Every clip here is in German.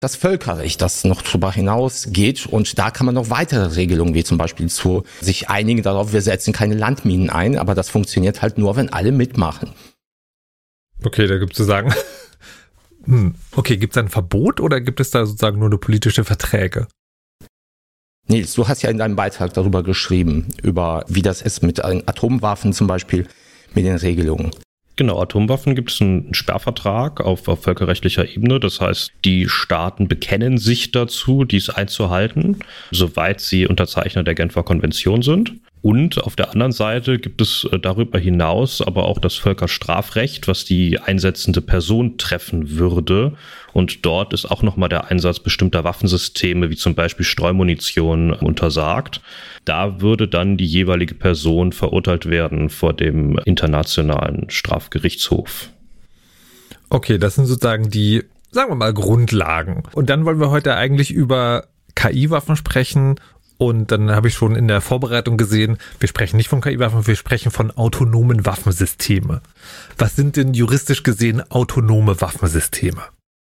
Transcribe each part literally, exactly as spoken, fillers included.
das Völkerrecht, das noch darüber hinausgeht. Und da kann man noch weitere Regelungen, wie zum Beispiel zu sich einigen darauf, wir setzen keine Landminen ein, aber das funktioniert halt nur, wenn alle mitmachen. Okay, da gibt es zu sagen, hm, okay, gibt es ein Verbot oder gibt es da sozusagen nur eine politische Verträge? Nils, du hast ja in deinem Beitrag darüber geschrieben, über wie das ist mit Atomwaffen zum Beispiel, mit den Regelungen. Genau, Atomwaffen gibt es einen Sperrvertrag auf, auf völkerrechtlicher Ebene. Das heißt, die Staaten bekennen sich dazu, dies einzuhalten, soweit sie Unterzeichner der Genfer Konvention sind. Und auf der anderen Seite gibt es darüber hinaus aber auch das Völkerstrafrecht, was die einsetzende Person treffen würde. Und dort ist auch nochmal der Einsatz bestimmter Waffensysteme, wie zum Beispiel Streumunition, untersagt. Da würde dann die jeweilige Person verurteilt werden vor dem Internationalen Strafgerichtshof. Okay, das sind sozusagen die, sagen wir mal, Grundlagen. Und dann wollen wir heute eigentlich über K I-Waffen sprechen. Und dann habe ich schon in der Vorbereitung gesehen, wir sprechen nicht von K I-Waffen, wir sprechen von autonomen Waffensystemen. Was sind denn juristisch gesehen autonome Waffensysteme?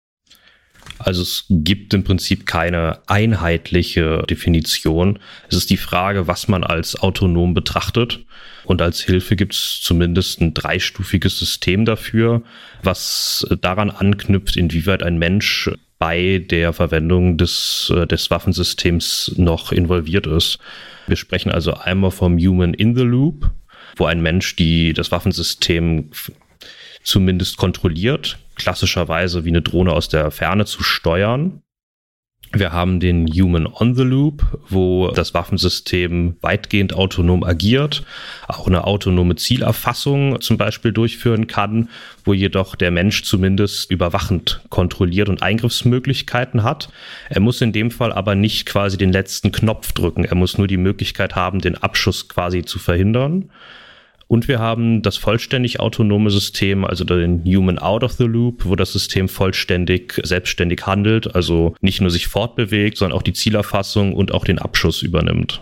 Also es gibt im Prinzip keine einheitliche Definition. Es ist die Frage, was man als autonom betrachtet. Und als Hilfe gibt es zumindest ein dreistufiges System dafür, was daran anknüpft, inwieweit ein Mensch bei der Verwendung des, des Waffensystems noch involviert ist. Wir sprechen also einmal vom Human in the Loop, wo ein Mensch die, das Waffensystem zumindest kontrolliert, klassischerweise wie eine Drohne aus der Ferne zu steuern. Wir haben den Human on the Loop, wo das Waffensystem weitgehend autonom agiert, auch eine autonome Zielerfassung zum Beispiel durchführen kann, wo jedoch der Mensch zumindest überwachend kontrolliert und Eingriffsmöglichkeiten hat. Er muss in dem Fall aber nicht quasi den letzten Knopf drücken. Er muss nur die Möglichkeit haben, den Abschuss quasi zu verhindern. Und wir haben das vollständig autonome System, also den Human out of the Loop, wo das System vollständig selbstständig handelt, also nicht nur sich fortbewegt, sondern auch die Zielerfassung und auch den Abschuss übernimmt.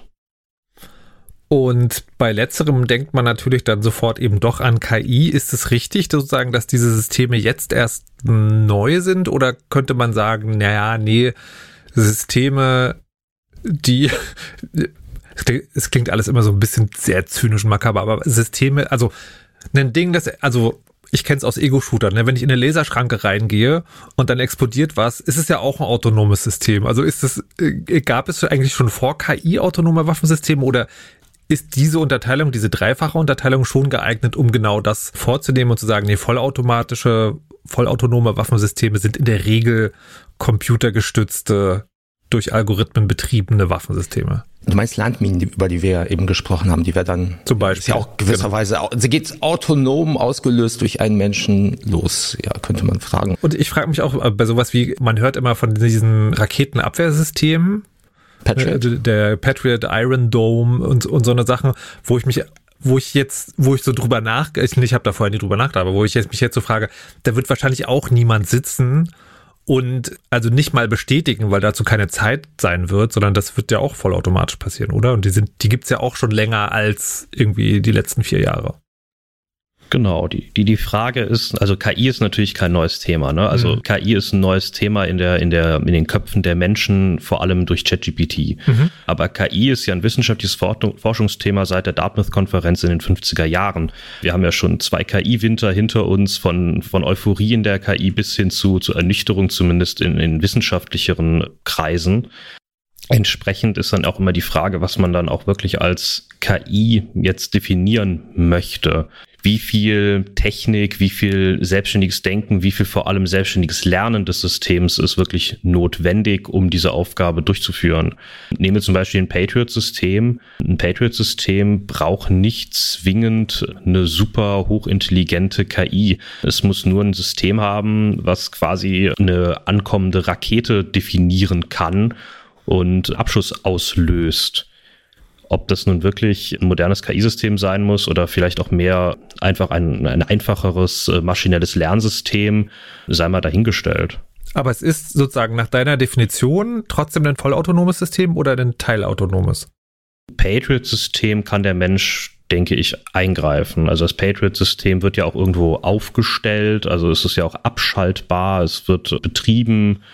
Und bei letzterem denkt man natürlich dann sofort eben doch an K I. Ist es richtig, sozusagen, dass diese Systeme jetzt erst neu sind? Oder könnte man sagen, naja, nee, Systeme, die... Es klingt alles immer so ein bisschen sehr zynisch und makaber, aber Systeme, also ein Ding, das, also ich kenne es aus Ego-Shootern, ne? Wenn ich in eine Laserschranke reingehe und dann explodiert was, ist es ja auch ein autonomes System. Also ist es, gab es eigentlich schon vor K I autonome Waffensysteme oder ist diese Unterteilung, diese dreifache Unterteilung schon geeignet, um genau das vorzunehmen und zu sagen, nee, vollautomatische, vollautonome Waffensysteme sind in der Regel computergestützte, durch Algorithmen betriebene Waffensysteme? Du meinst Landminen, die, über die wir eben gesprochen haben, die wir dann zum Beispiel ist ja auch gewisserweise, genau. Sie geht autonom ausgelöst durch einen Menschen los, ja, könnte man fragen. Und ich frage mich auch bei sowas wie, man hört immer von diesen Raketenabwehrsystemen, Patriot. Der Patriot, Iron Dome und, und so eine Sachen, wo ich mich wo ich jetzt, wo ich so drüber nach, ich, ich habe da vorher nie drüber nachgedacht, aber wo ich jetzt mich jetzt so frage, da wird wahrscheinlich auch niemand sitzen und also nicht mal bestätigen, weil dazu keine Zeit sein wird, sondern das wird ja auch vollautomatisch passieren, oder? Und die sind, die gibt's ja auch schon länger als irgendwie die letzten vier Jahre. Genau, die, die, die Frage ist, also K I ist natürlich kein neues Thema, ne? Also mhm. K I ist ein neues Thema in der, in der, in den Köpfen der Menschen, vor allem durch ChatGPT. Mhm. Aber K I ist ja ein wissenschaftliches Forschungsthema seit der Dartmouth-Konferenz in den fünfziger Jahren. Wir haben ja schon zwei K I-Winter hinter uns, von, von Euphorie in der K I bis hin zu, zu Ernüchterung, zumindest in, in wissenschaftlicheren Kreisen. Entsprechend ist dann auch immer die Frage, was man dann auch wirklich als K I jetzt definieren möchte. Wie viel Technik, wie viel selbstständiges Denken, wie viel vor allem selbstständiges Lernen des Systems ist wirklich notwendig, um diese Aufgabe durchzuführen. Nehmen wir zum Beispiel ein Patriot-System. Ein Patriot-System braucht nicht zwingend eine super hochintelligente K I. Es muss nur ein System haben, was quasi eine ankommende Rakete definieren kann und Abschuss auslöst. Ob das nun wirklich ein modernes K I-System sein muss oder vielleicht auch mehr einfach ein, ein einfacheres äh, maschinelles Lernsystem, sei mal dahingestellt. Aber es ist sozusagen nach deiner Definition trotzdem ein vollautonomes System oder ein teilautonomes? Patriot-System kann der Mensch, denke ich, eingreifen. Also das Patriot-System wird ja auch irgendwo aufgestellt, also es ist ja auch abschaltbar, es wird betrieben.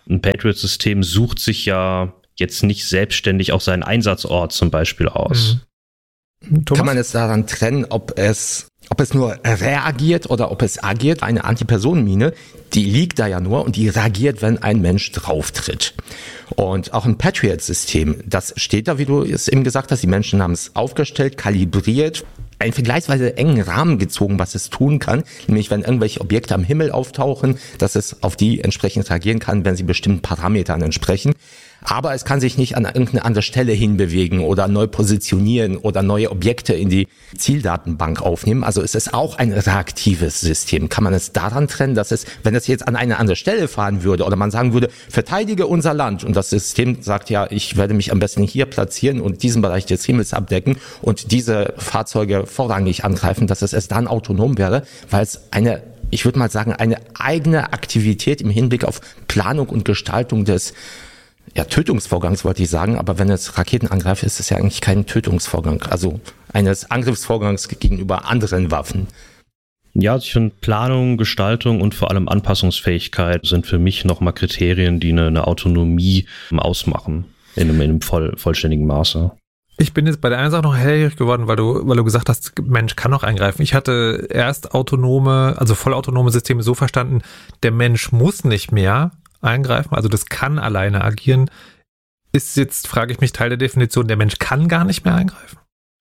Ein Patriot-System sucht sich ja jetzt nicht selbstständig auch seinen Einsatzort zum Beispiel aus. Mhm. Kann man es daran trennen, ob es, ob es nur reagiert oder ob es agiert? Eine Antipersonenmine, die liegt da ja nur und die reagiert, wenn ein Mensch drauftritt. Und auch ein Patriot-System, das steht da, wie du es eben gesagt hast, die Menschen haben es aufgestellt, kalibriert, einen vergleichsweise engen Rahmen gezogen, was es tun kann, nämlich wenn irgendwelche Objekte am Himmel auftauchen, dass es auf die entsprechend reagieren kann, wenn sie bestimmten Parametern entsprechen. Aber es kann sich nicht an irgendeine andere Stelle hinbewegen oder neu positionieren oder neue Objekte in die Zieldatenbank aufnehmen. Also es ist auch ein reaktives System. Kann man es daran trennen, dass es, wenn es jetzt an eine andere Stelle fahren würde oder man sagen würde, verteidige unser Land und das System sagt ja, ich werde mich am besten hier platzieren und diesen Bereich des Himmels abdecken und diese Fahrzeuge vorrangig angreifen, dass es erst dann autonom wäre, weil es eine, ich würde mal sagen, eine eigene Aktivität im Hinblick auf Planung und Gestaltung des ja, Tötungsvorgangs wollte ich sagen, aber wenn es Raketen angreift, ist es ja eigentlich kein Tötungsvorgang, also eines Angriffsvorgangs gegenüber anderen Waffen. Ja, ich finde Planung, Gestaltung und vor allem Anpassungsfähigkeit sind für mich nochmal Kriterien, die eine, eine Autonomie ausmachen in einem, in einem voll, vollständigen Maße. Ich bin jetzt bei der einen Sache noch hellhörig geworden, weil du, weil du gesagt hast, Mensch kann noch eingreifen. Ich hatte erst autonome, also vollautonome Systeme so verstanden, der Mensch muss nicht mehr eingreifen, also das kann alleine agieren. Ist jetzt, frage ich mich, Teil der Definition, der Mensch kann gar nicht mehr eingreifen?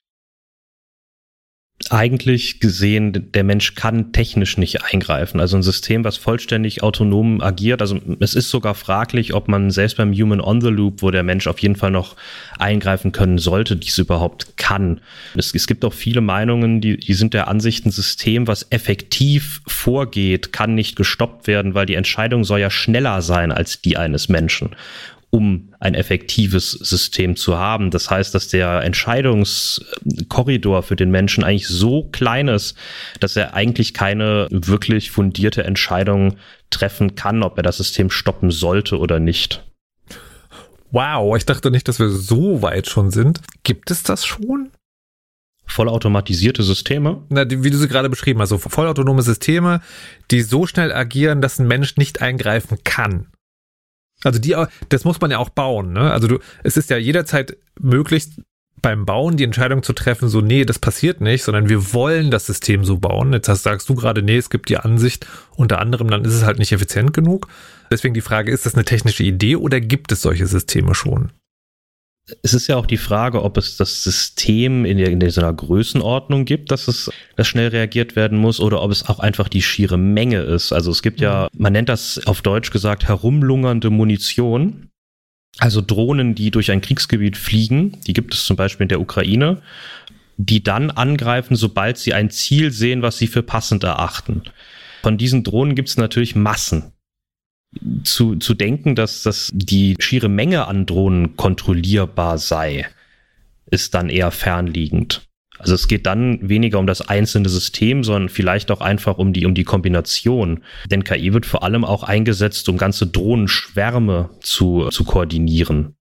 Eigentlich gesehen, der Mensch kann technisch nicht eingreifen. Also ein System, was vollständig autonom agiert. Also es ist sogar fraglich, ob man selbst beim Human on the Loop, wo der Mensch auf jeden Fall noch eingreifen können sollte, dies überhaupt kann. Es, es gibt auch viele Meinungen, die, die sind der Ansicht, ein System, was effektiv vorgeht, kann nicht gestoppt werden, weil die Entscheidung soll ja schneller sein als die eines Menschen, um ein effektives System zu haben. Das heißt, dass der Entscheidungskorridor für den Menschen eigentlich so klein ist, dass er eigentlich keine wirklich fundierte Entscheidung treffen kann, ob er das System stoppen sollte oder nicht. Wow, ich dachte nicht, dass wir so weit schon sind. Gibt es das schon? Vollautomatisierte Systeme? Na, die, wie du sie gerade beschrieben hast, so vollautonome Systeme, die so schnell agieren, dass ein Mensch nicht eingreifen kann. Also die, das muss man ja auch bauen, ne? Also du, es ist ja jederzeit möglich, beim Bauen die Entscheidung zu treffen, so, nee, das passiert nicht, sondern wir wollen das System so bauen. Jetzt hast, sagst du gerade, nee, es gibt die Ansicht, unter anderem, dann ist es halt nicht effizient genug. Deswegen die Frage, ist das eine technische Idee oder gibt es solche Systeme schon? Es ist ja auch die Frage, ob es das System in, der, in so einer Größenordnung gibt, dass es dass schnell reagiert werden muss, oder ob es auch einfach die schiere Menge ist. Also es gibt ja, man nennt das auf Deutsch gesagt, herumlungernde Munition. Also Drohnen, die durch ein Kriegsgebiet fliegen, die gibt es zum Beispiel in der Ukraine, die dann angreifen, sobald sie ein Ziel sehen, was sie für passend erachten. Von diesen Drohnen gibt es natürlich Massen. Zu, zu denken, dass, dass die schiere Menge an Drohnen kontrollierbar sei, ist dann eher fernliegend. Also es geht dann weniger um das einzelne System, sondern vielleicht auch einfach um die, um die Kombination. Denn K I wird vor allem auch eingesetzt, um ganze Drohnenschwärme zu, zu koordinieren.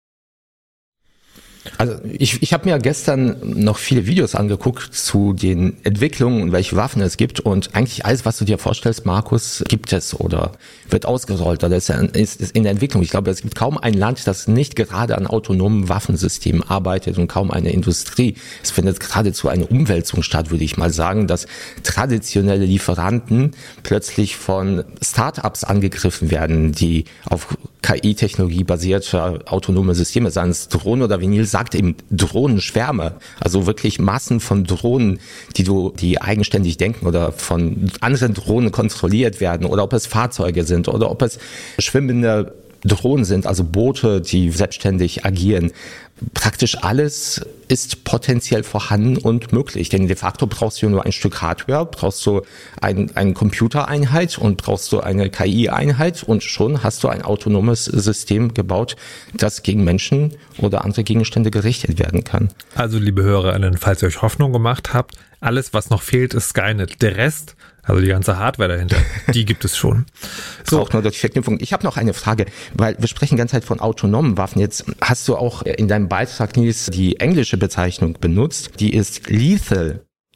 Also ich, ich habe mir gestern noch viele Videos angeguckt zu den Entwicklungen und welche Waffen es gibt, und eigentlich alles, was du dir vorstellst, Markus, gibt es oder wird ausgerollt oder ist, ist, ist in der Entwicklung. Ich glaube, es gibt kaum ein Land, das nicht gerade an autonomen Waffensystemen arbeitet, und kaum eine Industrie. Es findet geradezu eine Umwälzung statt, würde ich mal sagen, dass traditionelle Lieferanten plötzlich von Startups angegriffen werden, die auf K I-Technologie basierte autonome Systeme, seien es Drohnen oder Vinyl, sagt eben Drohnenschwärme, also wirklich Massen von Drohnen, die du, die eigenständig denken oder von anderen Drohnen kontrolliert werden, oder ob es Fahrzeuge sind oder ob es schwimmende Drohnen sind, also Boote, die selbstständig agieren. Praktisch alles ist potenziell vorhanden und möglich, denn de facto brauchst du nur ein Stück Hardware, brauchst du ein, eine Computereinheit und brauchst du eine K I-Einheit, und schon hast du ein autonomes System gebaut, das gegen Menschen oder andere Gegenstände gerichtet werden kann. Also liebe HörerInnen, falls ihr euch Hoffnung gemacht habt, alles was noch fehlt ist Skynet. Der Rest, also die ganze Hardware dahinter, die gibt es schon. So. Auch nur durch Verknüpfung. Ich habe noch eine Frage, weil wir sprechen die ganze Zeit von autonomen Waffen. Jetzt hast du auch in deinem Beitrag, Nils, die englische Bezeichnung benutzt. Die ist lethal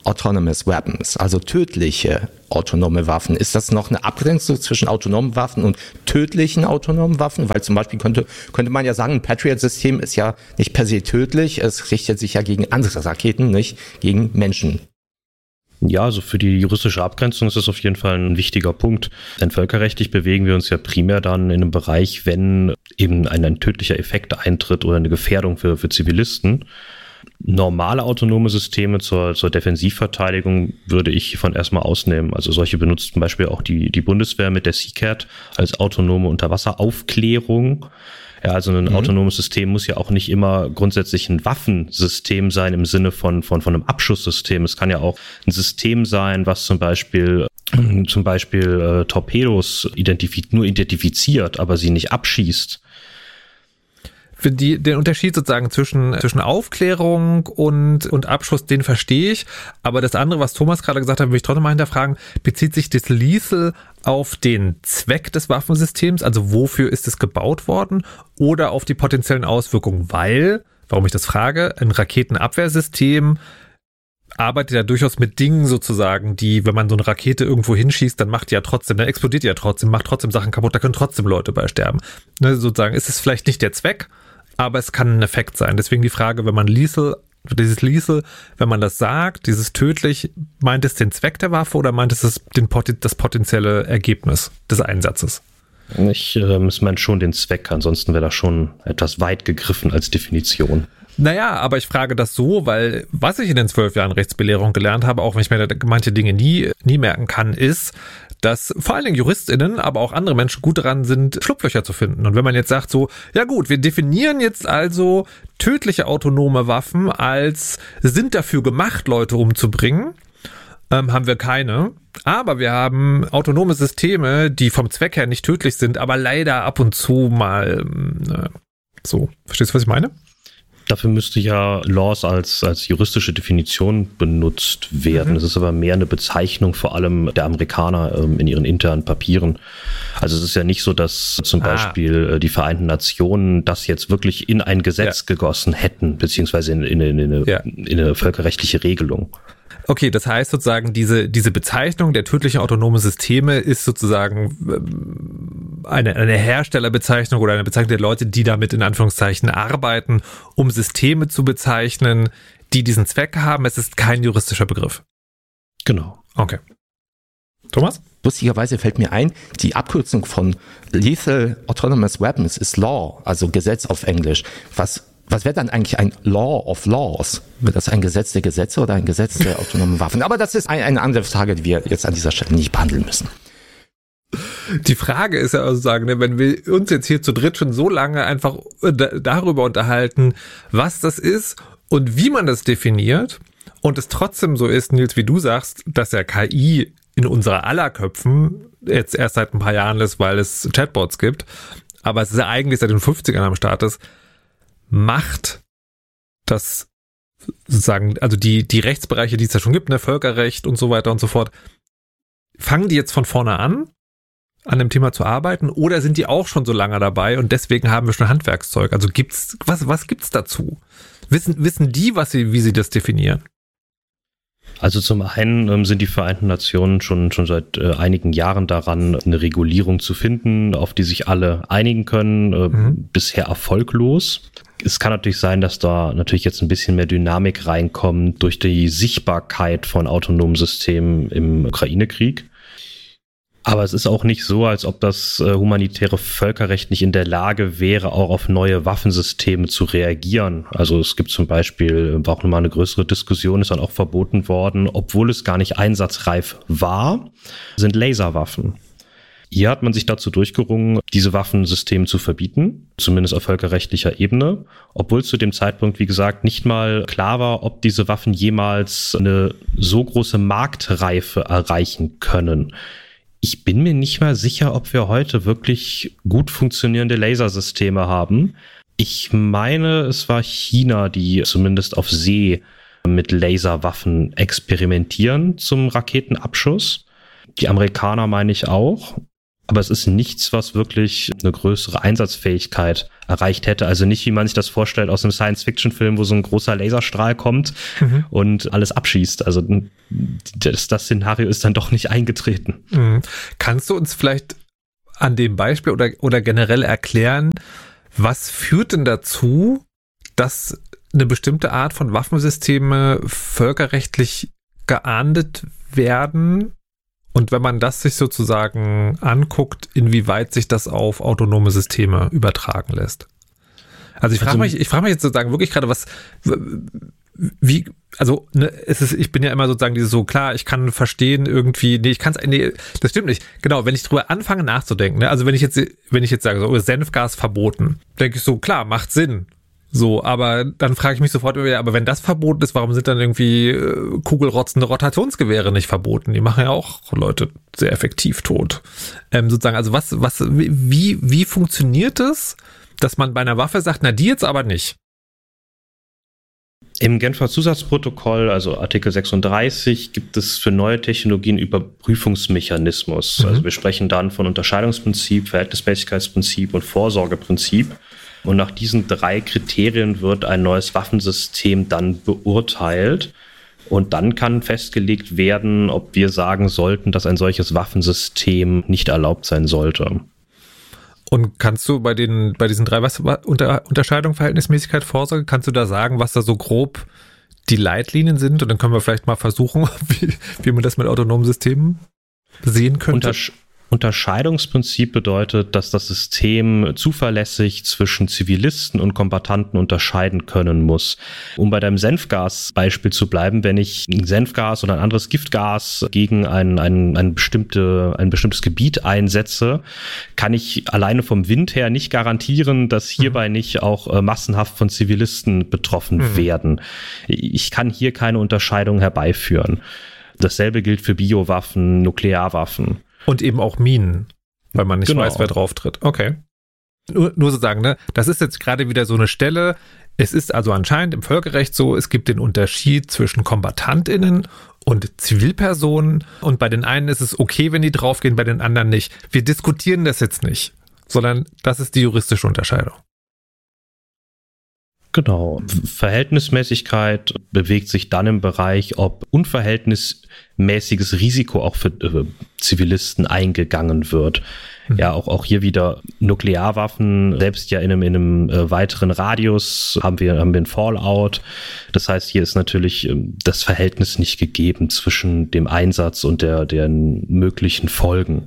Autonomous Weapons, also tödliche autonome Waffen. Ist das noch eine Abgrenzung zwischen autonomen Waffen und tödlichen autonomen Waffen? Weil zum Beispiel könnte, könnte man ja sagen, ein Patriot-System ist ja nicht per se tödlich, es richtet sich ja gegen andere Raketen, nicht gegen Menschen. Ja, also für die juristische Abgrenzung ist das auf jeden Fall ein wichtiger Punkt. Denn völkerrechtlich bewegen wir uns ja primär dann in einem Bereich, wenn eben ein, ein tödlicher Effekt eintritt oder eine Gefährdung für, für Zivilisten. Normale autonome Systeme zur, zur Defensivverteidigung würde ich hiervon erstmal ausnehmen. Also solche benutzt zum Beispiel auch die, die Bundeswehr mit der SeaCat als autonome Unterwasseraufklärung. Ja, also ein mhm. autonomes System muss ja auch nicht immer grundsätzlich ein Waffensystem sein im Sinne von, von, von einem Abschusssystem. Es kann ja auch ein System sein, was zum Beispiel, zum Beispiel äh, Torpedos identifiz- nur identifiziert, aber sie nicht abschießt. Für die, den Unterschied sozusagen zwischen, zwischen Aufklärung und, und Abschuss, den verstehe ich. Aber das andere, was Thomas gerade gesagt hat, will ich trotzdem mal hinterfragen, bezieht sich das Lethal auf den Zweck des Waffensystems? Also wofür ist es gebaut worden? Oder auf die potenziellen Auswirkungen? Weil, warum ich das frage, ein Raketenabwehrsystem arbeitet ja durchaus mit Dingen sozusagen, die, wenn man so eine Rakete irgendwo hinschießt, dann macht die ja trotzdem, dann explodiert die ja trotzdem, macht trotzdem Sachen kaputt, da können trotzdem Leute bei sterben. Ne, sozusagen ist es vielleicht nicht der Zweck, aber es kann ein Effekt sein. Deswegen die Frage, wenn man Lethal, dieses Lethal, wenn man das sagt, dieses tödlich, meint es den Zweck der Waffe oder meint es das, den, das potenzielle Ergebnis des Einsatzes? Ich äh, meine schon den Zweck, ansonsten wäre das schon etwas weit gegriffen als Definition. Naja, aber ich frage das so, weil was ich in den zwölf Jahren Rechtsbelehrung gelernt habe, auch wenn ich mir manche Dinge nie, nie merken kann, ist, dass vor allen Dingen JuristInnen, aber auch andere Menschen gut daran sind, Schlupflöcher zu finden. Und wenn man jetzt sagt so, ja gut, wir definieren jetzt also tödliche autonome Waffen als sind dafür gemacht, Leute umzubringen, ähm, haben wir keine. Aber wir haben autonome Systeme, die vom Zweck her nicht tödlich sind, aber leider ab und zu mal äh, so. Verstehst du, was ich meine? Dafür müsste ja Laws als, als juristische Definition benutzt werden. Mhm. Das ist aber mehr eine Bezeichnung vor allem der Amerikaner ähm, in ihren internen Papieren. Also es ist ja nicht so, dass zum ah. Beispiel äh, die Vereinten Nationen das jetzt wirklich in ein Gesetz ja. gegossen hätten, beziehungsweise in, in, in, in, eine, ja. in eine völkerrechtliche Regelung. Okay, das heißt sozusagen, diese, diese Bezeichnung der tödlichen autonomen Systeme ist sozusagen eine, eine Herstellerbezeichnung oder eine Bezeichnung der Leute, die damit in Anführungszeichen arbeiten, um Systeme zu bezeichnen, die diesen Zweck haben. Es ist kein juristischer Begriff. Genau. Okay. Thomas? Lustigerweise fällt mir ein, die Abkürzung von Lethal Autonomous Weapons ist Law, also Gesetz auf Englisch. Was Was wäre dann eigentlich ein Law of Laws? Wird das ein Gesetz der Gesetze oder ein Gesetz der autonomen Waffen? Aber das ist ein, eine andere Frage, die wir jetzt an dieser Stelle nicht behandeln müssen. Die Frage ist ja also sagen, wenn wir uns jetzt hier zu dritt schon so lange einfach darüber unterhalten, was das ist und wie man das definiert und es trotzdem so ist, Nils, wie du sagst, dass ja K I in unserer aller Köpfen jetzt erst seit ein paar Jahren ist, weil es Chatbots gibt, aber es ist ja eigentlich seit den fünfzigern am Start ist, macht das sozusagen, also die, die Rechtsbereiche, die es ja schon gibt, ne, Völkerrecht und so weiter und so fort, fangen die jetzt von vorne an, an dem Thema zu arbeiten, oder sind die auch schon so lange dabei und deswegen haben wir schon Handwerkszeug? Also gibt's, was, was gibt's dazu? Wissen, wissen die, was sie, wie sie das definieren? Also zum einen ähm, sind die Vereinten Nationen schon, schon seit äh, einigen Jahren daran, eine Regulierung zu finden, auf die sich alle einigen können, äh, mhm. bisher erfolglos. Es kann natürlich sein, dass da natürlich jetzt ein bisschen mehr Dynamik reinkommt durch die Sichtbarkeit von autonomen Systemen im Ukraine-Krieg. Aber es ist auch nicht so, als ob das äh, humanitäre Völkerrecht nicht in der Lage wäre, auch auf neue Waffensysteme zu reagieren. Also es gibt zum Beispiel, war auch nochmal eine größere Diskussion, ist dann auch verboten worden, obwohl es gar nicht einsatzreif war, sind Laserwaffen. Hier hat man sich dazu durchgerungen, diese Waffensysteme zu verbieten, zumindest auf völkerrechtlicher Ebene, obwohl zu dem Zeitpunkt, wie gesagt, nicht mal klar war, ob diese Waffen jemals eine so große Marktreife erreichen können. Ich bin mir nicht mal sicher, ob wir heute wirklich gut funktionierende Lasersysteme haben. Ich meine, es war China, die zumindest auf See mit Laserwaffen experimentieren zum Raketenabschuss. Die Amerikaner meine ich auch. Aber es ist nichts, was wirklich eine größere Einsatzfähigkeit erreicht hätte. Also nicht, wie man sich das vorstellt aus einem Science-Fiction-Film, wo so ein großer Laserstrahl kommt mhm. und alles abschießt. Also das, das Szenario ist dann doch nicht eingetreten. Mhm. Kannst du uns vielleicht an dem Beispiel oder, oder generell erklären, was führt denn dazu, dass eine bestimmte Art von Waffensysteme völkerrechtlich geahndet werden? Und wenn man das sich sozusagen anguckt, inwieweit sich das auf autonome Systeme übertragen lässt? Also ich frage mich, ich frage mich jetzt sozusagen wirklich gerade, was, wie, also ne, es ist, ich bin ja immer sozusagen dieses so, klar, ich kann verstehen irgendwie, nee, ich kann es, nee, das stimmt nicht. Genau, wenn ich drüber anfange nachzudenken, ne, also wenn ich jetzt, wenn ich jetzt sage, so Senfgas verboten, denke ich so, klar, macht Sinn. So, aber dann frage ich mich sofort wieder, aber wenn das verboten ist, warum sind dann irgendwie äh, kugelrotzende Rotationsgewehre nicht verboten? Die machen ja auch Leute sehr effektiv tot. Ähm, sozusagen, also was, was, wie, wie funktioniert es, dass man bei einer Waffe sagt, na die jetzt aber nicht? Im Genfer Zusatzprotokoll, also Artikel sechsunddreißig, gibt es für neue Technologien Überprüfungsmechanismus. Mhm. Also wir sprechen dann von Unterscheidungsprinzip, Verhältnismäßigkeitsprinzip und Vorsorgeprinzip. Und nach diesen drei Kriterien wird ein neues Waffensystem dann beurteilt. Und dann kann festgelegt werden, ob wir sagen sollten, dass ein solches Waffensystem nicht erlaubt sein sollte. Und kannst du bei den bei diesen drei was, unter, Unterscheidung, Verhältnismäßigkeit, Vorsorge, kannst du da sagen, was da so grob die Leitlinien sind? Und dann können wir vielleicht mal versuchen, wie, wie man das mit autonomen Systemen sehen könnte. Untersch- Unterscheidungsprinzip bedeutet, dass das System zuverlässig zwischen Zivilisten und Kombattanten unterscheiden können muss. Um bei deinem Senfgas-Beispiel zu bleiben, wenn ich ein Senfgas oder ein anderes Giftgas gegen ein, ein, ein, bestimmte, ein bestimmtes Gebiet einsetze, kann ich alleine vom Wind her nicht garantieren, dass hierbei mhm. nicht auch äh, massenhaft von Zivilisten betroffen mhm. werden. Ich kann hier keine Unterscheidung herbeiführen. Dasselbe gilt für Biowaffen, Nuklearwaffen. Und eben auch Minen, weil man nicht genau. weiß, wer drauf tritt. Okay. Nur, nur sozusagen, ne, das ist jetzt gerade wieder so eine Stelle. Es ist also anscheinend im Völkerrecht so, es gibt den Unterschied zwischen KombatantInnen und Zivilpersonen. Und bei den einen ist es okay, wenn die draufgehen, bei den anderen nicht. Wir diskutieren das jetzt nicht, sondern das ist die juristische Unterscheidung. Genau. Verhältnismäßigkeit bewegt sich dann im Bereich, ob unverhältnismäßiges Risiko auch für äh, Zivilisten eingegangen wird. Mhm. Ja, auch, auch hier wieder Nuklearwaffen, selbst ja in einem, in einem äh, weiteren Radius haben wir, haben wir einen Fallout. Das heißt, hier ist natürlich äh, das Verhältnis nicht gegeben zwischen dem Einsatz und der, den möglichen Folgen.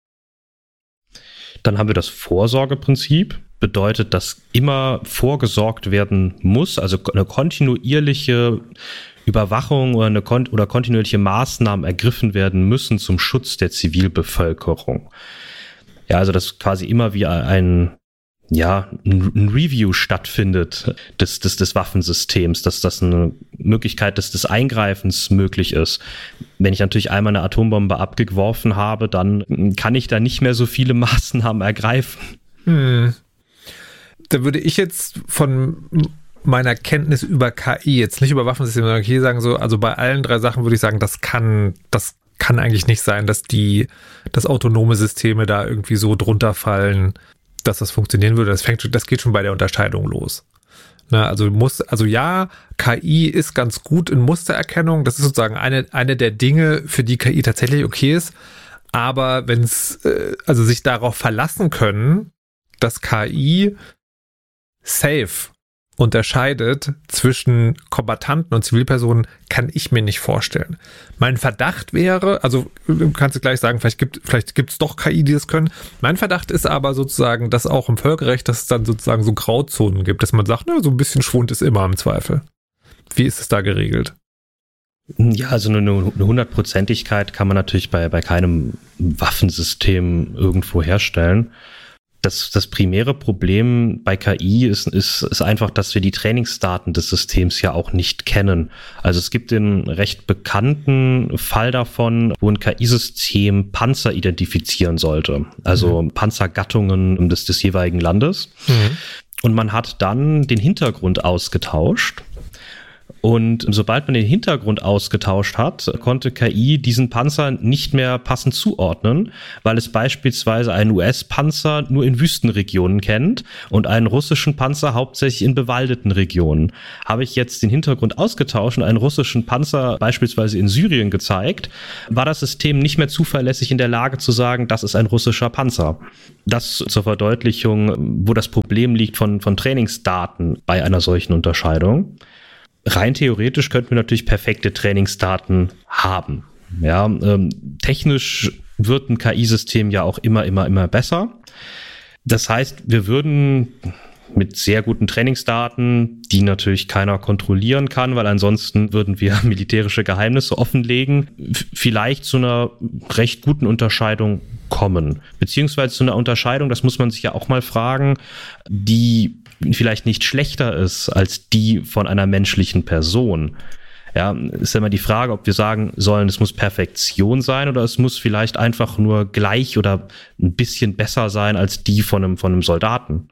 Dann haben wir das Vorsorgeprinzip. Bedeutet, dass immer vorgesorgt werden muss, also eine kontinuierliche Überwachung oder, eine kon- oder kontinuierliche Maßnahmen ergriffen werden müssen zum Schutz der Zivilbevölkerung. Ja, also dass quasi immer wie ein, ja, ein Review stattfindet des, des, des Waffensystems, dass das eine Möglichkeit des, des Eingreifens möglich ist. Wenn ich natürlich einmal eine Atombombe abgeworfen habe, dann kann ich da nicht mehr so viele Maßnahmen ergreifen. Hm. Da würde ich jetzt von meiner Kenntnis über K I, jetzt nicht über Waffensysteme, sondern hier sagen so, also bei allen drei Sachen würde ich sagen, das kann, das kann eigentlich nicht sein, dass die, dass autonome Systeme da irgendwie so drunter fallen, dass das funktionieren würde. Das fängt, das geht schon bei der Unterscheidung los. Na, also muss, also ja, K I ist ganz gut in Mustererkennung. Das ist sozusagen eine, eine der Dinge, für die K I tatsächlich okay ist. Aber wenn es, äh, also sich darauf verlassen können, dass K I safe unterscheidet zwischen Kombattanten und Zivilpersonen, kann ich mir nicht vorstellen. Mein Verdacht wäre, also du kannst gleich sagen, vielleicht gibt vielleicht gibt's doch K I, die das können. Mein Verdacht ist aber sozusagen, dass auch im Völkerrecht, dass es dann sozusagen so Grauzonen gibt, dass man sagt, na, so ein bisschen Schwund ist immer im Zweifel. Wie ist es da geregelt? Ja, also eine, eine Hundertprozentigkeit kann man natürlich bei, bei keinem Waffensystem irgendwo herstellen. Das, das primäre Problem bei K I ist, ist, ist einfach, dass wir die Trainingsdaten des Systems ja auch nicht kennen. Also es gibt den recht bekannten Fall davon, wo ein K I-System Panzer identifizieren sollte. Also mhm. Panzergattungen des, des jeweiligen Landes. Mhm. Und man hat dann den Hintergrund ausgetauscht. Und sobald man den Hintergrund ausgetauscht hat, konnte K I diesen Panzer nicht mehr passend zuordnen, weil es beispielsweise einen U S-Panzer nur in Wüstenregionen kennt und einen russischen Panzer hauptsächlich in bewaldeten Regionen. Habe ich jetzt den Hintergrund ausgetauscht und einen russischen Panzer beispielsweise in Syrien gezeigt, war das System nicht mehr zuverlässig in der Lage zu sagen, das ist ein russischer Panzer. Das zur Verdeutlichung, wo das Problem liegt von, von Trainingsdaten bei einer solchen Unterscheidung. Rein theoretisch könnten wir natürlich perfekte Trainingsdaten haben. Ja, ähm, technisch wird ein K I-System ja auch immer, immer, immer besser. Das heißt, wir würden mit sehr guten Trainingsdaten, die natürlich keiner kontrollieren kann, weil ansonsten würden wir militärische Geheimnisse offenlegen, f- vielleicht zu einer recht guten Unterscheidung kommen. Beziehungsweise zu einer Unterscheidung, das muss man sich ja auch mal fragen, die vielleicht nicht schlechter ist als die von einer menschlichen Person. Ja, ist ja immer die Frage, ob wir sagen sollen, es muss Perfektion sein oder es muss vielleicht einfach nur gleich oder ein bisschen besser sein als die von einem, von einem Soldaten.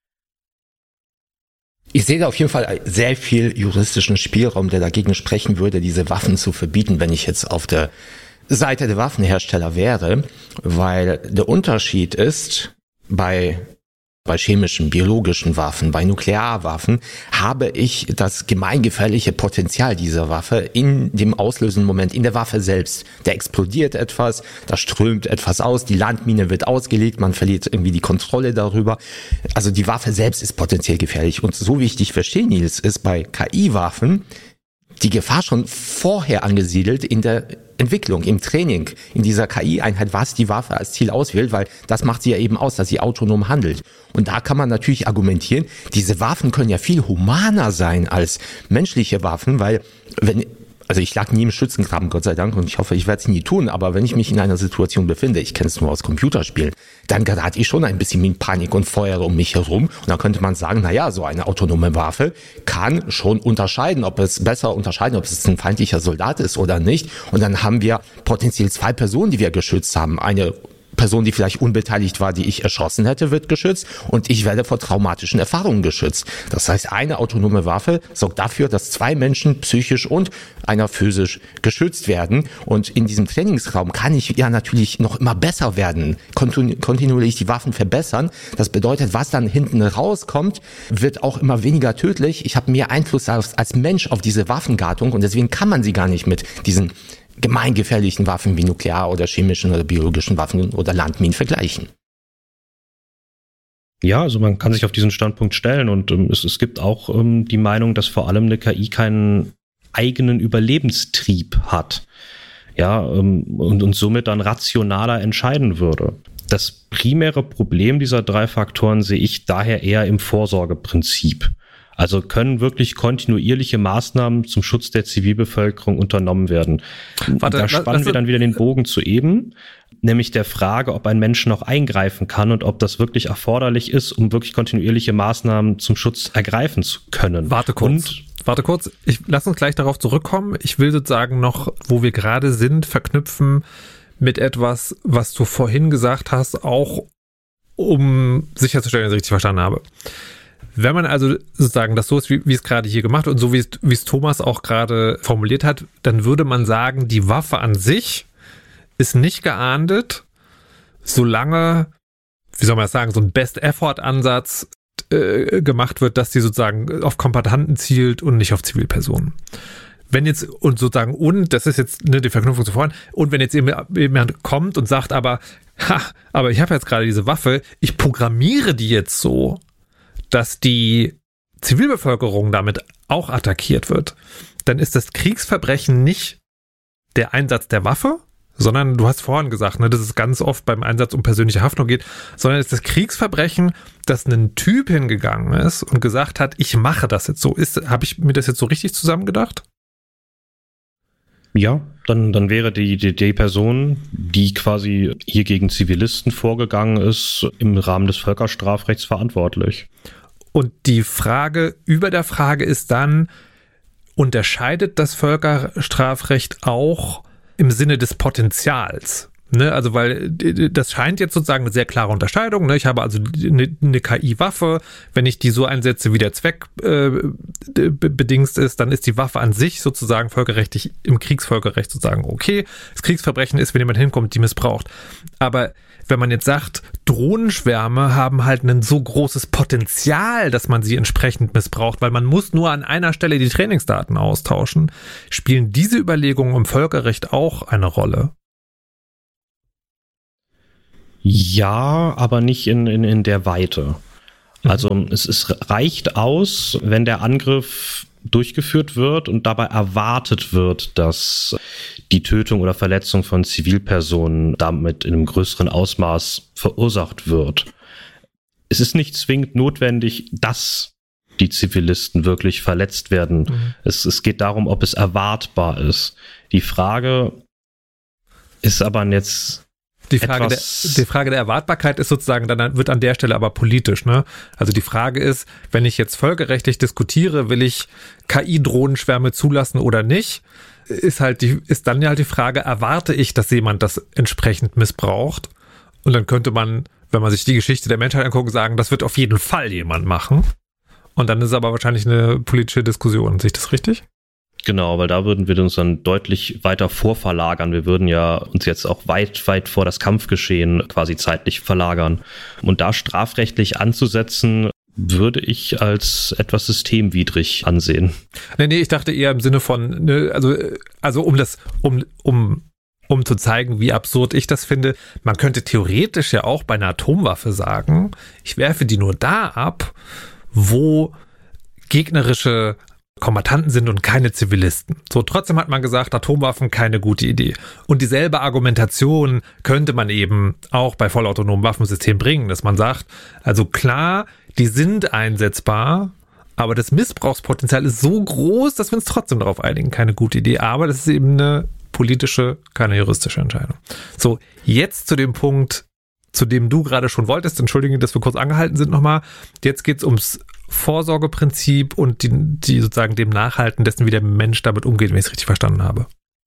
Ich sehe da auf jeden Fall sehr viel juristischen Spielraum, der dagegen sprechen würde, diese Waffen zu verbieten, wenn ich jetzt auf der Seite der Waffenhersteller wäre, weil der Unterschied ist, bei bei chemischen, biologischen Waffen, bei Nuklearwaffen habe ich das gemeingefährliche Potenzial dieser Waffe in dem auslösenden Moment, in der Waffe selbst. Da explodiert etwas, da strömt etwas aus, die Landmine wird ausgelegt, man verliert irgendwie die Kontrolle darüber. Also die Waffe selbst ist potenziell gefährlich. Und so wie ich dich verstehe, Nils, ist bei K I-Waffen die Gefahr schon vorher angesiedelt in der Entwicklung, im Training, in dieser K I-Einheit, was die Waffe als Ziel auswählt, weil das macht sie ja eben aus, dass sie autonom handelt. Und da kann man natürlich argumentieren, diese Waffen können ja viel humaner sein als menschliche Waffen, weil wenn Also ich lag nie im Schützengraben, Gott sei Dank, und ich hoffe, ich werde es nie tun, aber wenn ich mich in einer Situation befinde, ich kenne es nur aus Computerspielen, dann gerate ich schon ein bisschen in Panik und feuere um mich herum. Und dann könnte man sagen, na ja, so eine autonome Waffe kann schon unterscheiden, ob es besser unterscheiden, ob es ein feindlicher Soldat ist oder nicht. Und dann haben wir potenziell zwei Personen, die wir geschützt haben. Eine Person, die vielleicht unbeteiligt war, die ich erschossen hätte, wird geschützt und ich werde vor traumatischen Erfahrungen geschützt. Das heißt, eine autonome Waffe sorgt dafür, dass zwei Menschen psychisch und einer physisch geschützt werden und in diesem Trainingsraum kann ich ja natürlich noch immer besser werden, kontinu- kontinuierlich die Waffen verbessern. Das bedeutet, was dann hinten rauskommt, wird auch immer weniger tödlich. Ich habe mehr Einfluss als, als Mensch auf diese Waffengattung und deswegen kann man sie gar nicht mit diesen gemeingefährlichen Waffen wie Nuklear- oder chemischen oder biologischen Waffen oder Landminen vergleichen. Ja, also man kann sich auf diesen Standpunkt stellen und ähm, es, es gibt auch ähm, die Meinung, dass vor allem eine K I keinen eigenen Überlebenstrieb hat. Ja, ähm, und, und somit dann rationaler entscheiden würde. Das primäre Problem dieser drei Faktoren sehe ich daher eher im Vorsorgeprinzip. Also können wirklich kontinuierliche Maßnahmen zum Schutz der Zivilbevölkerung unternommen werden. Warte, da spannen lass, wir dann wieder den Bogen zu eben, nämlich der Frage, ob ein Mensch noch eingreifen kann und ob das wirklich erforderlich ist, um wirklich kontinuierliche Maßnahmen zum Schutz ergreifen zu können. Warte kurz. Und Warte kurz, ich lass uns gleich darauf zurückkommen. Ich will sozusagen noch, wo wir gerade sind, verknüpfen mit etwas, was du vorhin gesagt hast, auch um sicherzustellen, dass ich richtig verstanden habe. Wenn man also sozusagen das so ist, wie, wie es gerade hier gemacht wird und so wie es, wie es Thomas auch gerade formuliert hat, dann würde man sagen, die Waffe an sich ist nicht geahndet, solange, wie soll man das sagen, so ein Best-Effort-Ansatz äh, gemacht wird, dass die sozusagen auf Kombattanten zielt und nicht auf Zivilpersonen. Wenn jetzt, und sozusagen, und, das ist jetzt ne, die Verknüpfung zuvor, und wenn jetzt jemand kommt und sagt, aber, ha, aber ich habe jetzt gerade diese Waffe, ich programmiere die jetzt so, dass die Zivilbevölkerung damit auch attackiert wird, dann ist das Kriegsverbrechen nicht der Einsatz der Waffe, sondern du hast vorhin gesagt, ne, dass es ganz oft beim Einsatz um persönliche Haftung geht, sondern es ist das Kriegsverbrechen, dass ein Typ hingegangen ist und gesagt hat, ich mache das jetzt so. Ist, habe ich mir das jetzt so richtig zusammengedacht? Ja, dann, dann wäre die, die, die Person, die quasi hier gegen Zivilisten vorgegangen ist, im Rahmen des Völkerstrafrechts verantwortlich. Und die Frage über der Frage ist dann, unterscheidet das Völkerstrafrecht auch im Sinne des Potenzials? Ne, also weil das scheint jetzt sozusagen eine sehr klare Unterscheidung. Ne? Ich habe also eine, eine K I-Waffe. Wenn ich die so einsetze, wie der Zweck äh, bedingst ist, dann ist die Waffe an sich sozusagen völkerrechtlich, im Kriegsvölkerrecht sozusagen okay. Das Kriegsverbrechen ist, wenn jemand hinkommt, die missbraucht. Aber wenn man jetzt sagt, Drohnenschwärme haben halt ein so großes Potenzial, dass man sie entsprechend missbraucht, weil man muss nur an einer Stelle die Trainingsdaten austauschen, spielen diese Überlegungen im Völkerrecht auch eine Rolle? Ja, aber nicht in, in, in der Weite. Also mhm. es, es reicht aus, wenn der Angriff durchgeführt wird und dabei erwartet wird, dass die Tötung oder Verletzung von Zivilpersonen damit in einem größeren Ausmaß verursacht wird. Es ist nicht zwingend notwendig, dass die Zivilisten wirklich verletzt werden. Mhm. Es, es geht darum, ob es erwartbar ist. Die Frage ist aber jetzt Die Frage, der, die Frage der Erwartbarkeit ist sozusagen, dann wird an der Stelle aber politisch, ne? Also die Frage ist, wenn ich jetzt völkerrechtlich diskutiere, will ich K I-Drohnenschwärme zulassen oder nicht, ist halt die, ist dann ja halt die Frage, erwarte ich, dass jemand das entsprechend missbraucht? Und dann könnte man, wenn man sich die Geschichte der Menschheit anguckt, sagen, das wird auf jeden Fall jemand machen. Und dann ist es aber wahrscheinlich eine politische Diskussion. Sehe ich das richtig? Genau, weil da würden wir uns dann deutlich weiter vorverlagern. Wir würden ja uns jetzt auch weit, weit vor das Kampfgeschehen quasi zeitlich verlagern. Und da strafrechtlich anzusetzen, würde ich als etwas systemwidrig ansehen. Nee, nee, ich dachte eher im Sinne von, ne, also, also um das, um, um, um zu zeigen, wie absurd ich das finde, man könnte theoretisch ja auch bei einer Atomwaffe sagen, ich werfe die nur da ab, wo gegnerische Kombattanten sind und keine Zivilisten. So, trotzdem hat man gesagt, Atomwaffen keine gute Idee. Und dieselbe Argumentation könnte man eben auch bei vollautonomen Waffensystemen bringen, dass man sagt, also klar, die sind einsetzbar, aber das Missbrauchspotenzial ist so groß, dass wir uns trotzdem darauf einigen, keine gute Idee. Aber das ist eben eine politische, keine juristische Entscheidung. So, jetzt zu dem Punkt, zu dem du gerade schon wolltest, entschuldige, dass wir kurz angehalten sind nochmal. Jetzt geht's ums Vorsorgeprinzip und die, die sozusagen dem Nachhalten dessen, wie der Mensch damit umgeht, wenn ich es richtig verstanden habe.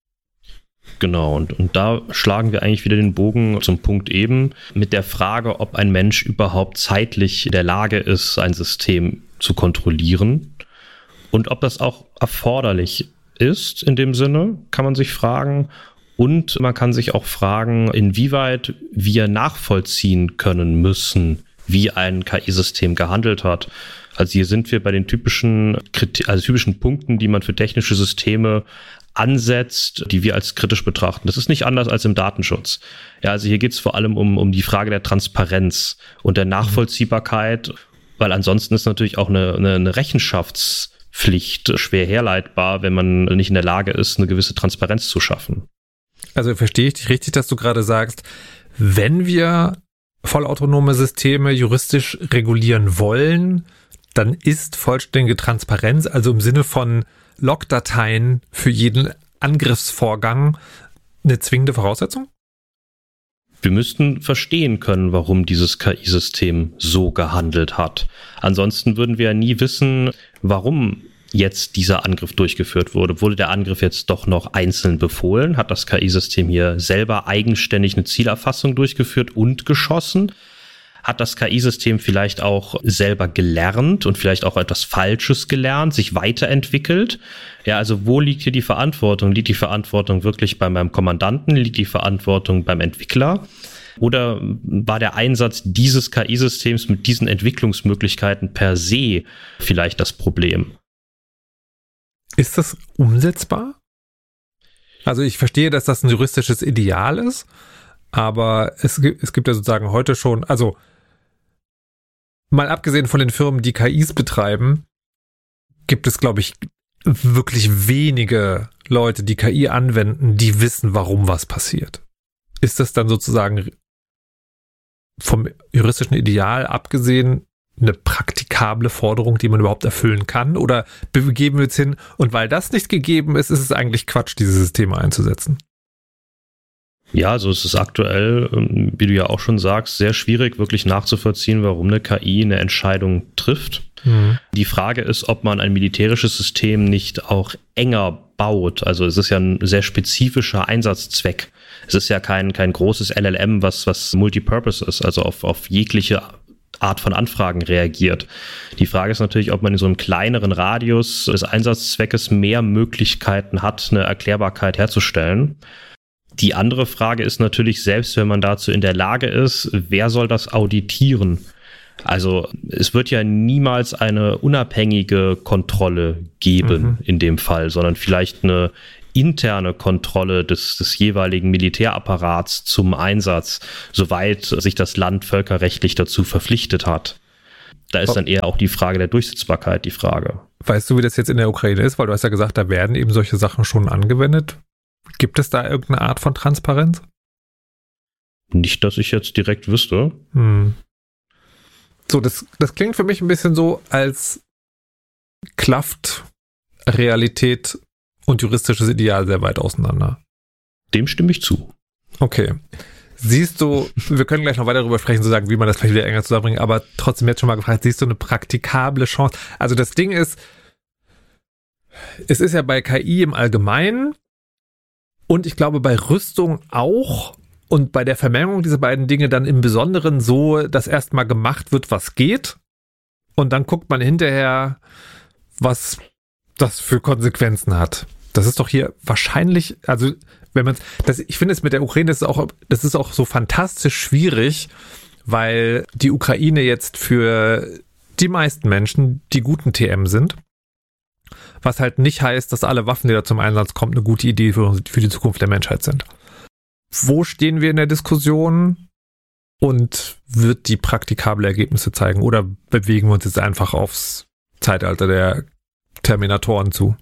Genau, und, und da schlagen wir eigentlich wieder den Bogen zum Punkt eben mit der Frage, ob ein Mensch überhaupt zeitlich in der Lage ist, ein System zu kontrollieren und ob das auch erforderlich ist in dem Sinne, kann man sich fragen. Und man kann sich auch fragen, inwieweit wir nachvollziehen können müssen, wie ein K I-System gehandelt hat. Also hier sind wir bei den typischen, also typischen Punkten, die man für technische Systeme ansetzt, die wir als kritisch betrachten. Das ist nicht anders als im Datenschutz. Ja, also hier geht es vor allem um, um die Frage der Transparenz und der Nachvollziehbarkeit, weil ansonsten ist natürlich auch eine, eine, eine Rechenschaftspflicht schwer herleitbar, wenn man nicht in der Lage ist, eine gewisse Transparenz zu schaffen. Also verstehe ich dich richtig, dass du gerade sagst, wenn wir vollautonome Systeme juristisch regulieren wollen, dann ist vollständige Transparenz, also im Sinne von Logdateien für jeden Angriffsvorgang, eine zwingende Voraussetzung? Wir müssten verstehen können, warum dieses K I-System so gehandelt hat. Ansonsten würden wir ja nie wissen, warum jetzt dieser Angriff durchgeführt wurde. Wurde der Angriff jetzt doch noch einzeln befohlen? Hat das K I-System hier selber eigenständig eine Zielerfassung durchgeführt und geschossen? Hat das K I-System vielleicht auch selber gelernt und vielleicht auch etwas Falsches gelernt, sich weiterentwickelt? Ja, also wo liegt hier die Verantwortung? Liegt die Verantwortung wirklich bei meinem Kommandanten? Liegt die Verantwortung beim Entwickler? Oder war der Einsatz dieses K I-Systems mit diesen Entwicklungsmöglichkeiten per se vielleicht das Problem? Ist das umsetzbar? Also ich verstehe, dass das ein juristisches Ideal ist, aber es gibt, es gibt ja sozusagen heute schon, also mal abgesehen von den Firmen, die K Is betreiben, gibt es, glaube ich, wirklich wenige Leute, die K I anwenden, die wissen, warum was passiert. Ist das dann sozusagen vom juristischen Ideal abgesehen eine praktikable Forderung, die man überhaupt erfüllen kann? Oder begeben wir uns hin und weil das nicht gegeben ist, ist es eigentlich Quatsch, diese Systeme einzusetzen? Ja, also es ist aktuell, wie du ja auch schon sagst, sehr schwierig wirklich nachzuvollziehen, warum eine K I eine Entscheidung trifft. Mhm. Die Frage ist, ob man ein militärisches System nicht auch enger baut. Also es ist ja ein sehr spezifischer Einsatzzweck, Es ist ja kein, kein großes L L M, was, was Multipurpose ist, also auf, auf jegliche Art von Anfragen reagiert. Die Frage ist natürlich, ob man in so einem kleineren Radius des Einsatzzweckes mehr Möglichkeiten hat, eine Erklärbarkeit herzustellen. Die andere Frage ist natürlich, selbst wenn man dazu in der Lage ist, wer soll das auditieren? Also es wird ja niemals eine unabhängige Kontrolle geben mhm. in dem Fall, sondern vielleicht eine interne Kontrolle des, des jeweiligen Militärapparats zum Einsatz, soweit sich das Land völkerrechtlich dazu verpflichtet hat. Da ist dann eher auch die Frage der Durchsetzbarkeit die Frage. Weißt du, wie das jetzt in der Ukraine ist? Weil du hast ja gesagt, da werden eben solche Sachen schon angewendet. Gibt es da irgendeine Art von Transparenz? Nicht, dass ich jetzt direkt wüsste. Hm. So, das, das klingt für mich ein bisschen so, als klafft Realität und juristisches Ideal sehr weit auseinander. Dem stimme ich zu. Okay. Siehst du, wir können gleich noch weiter darüber sprechen, zu sagen, wie man das vielleicht wieder enger zusammenbringt, aber trotzdem jetzt schon mal gefragt, siehst du eine praktikable Chance? Also das Ding ist, es ist ja bei K I im Allgemeinen und ich glaube bei Rüstung auch und bei der Vermengung dieser beiden Dinge dann im Besonderen so, dass erstmal gemacht wird, was geht und dann guckt man hinterher, was das für Konsequenzen hat. Das ist doch hier wahrscheinlich, also wenn man das, ich finde es mit der Ukraine, das ist auch, das ist auch so fantastisch schwierig, weil die Ukraine jetzt für die meisten Menschen die guten T M sind, was halt nicht heißt, dass alle Waffen, die da zum Einsatz kommen, eine gute Idee für, für die Zukunft der Menschheit sind. Wo stehen wir in der Diskussion und wird die praktikable Ergebnisse zeigen oder bewegen wir uns jetzt einfach aufs Zeitalter der Terminatoren zu?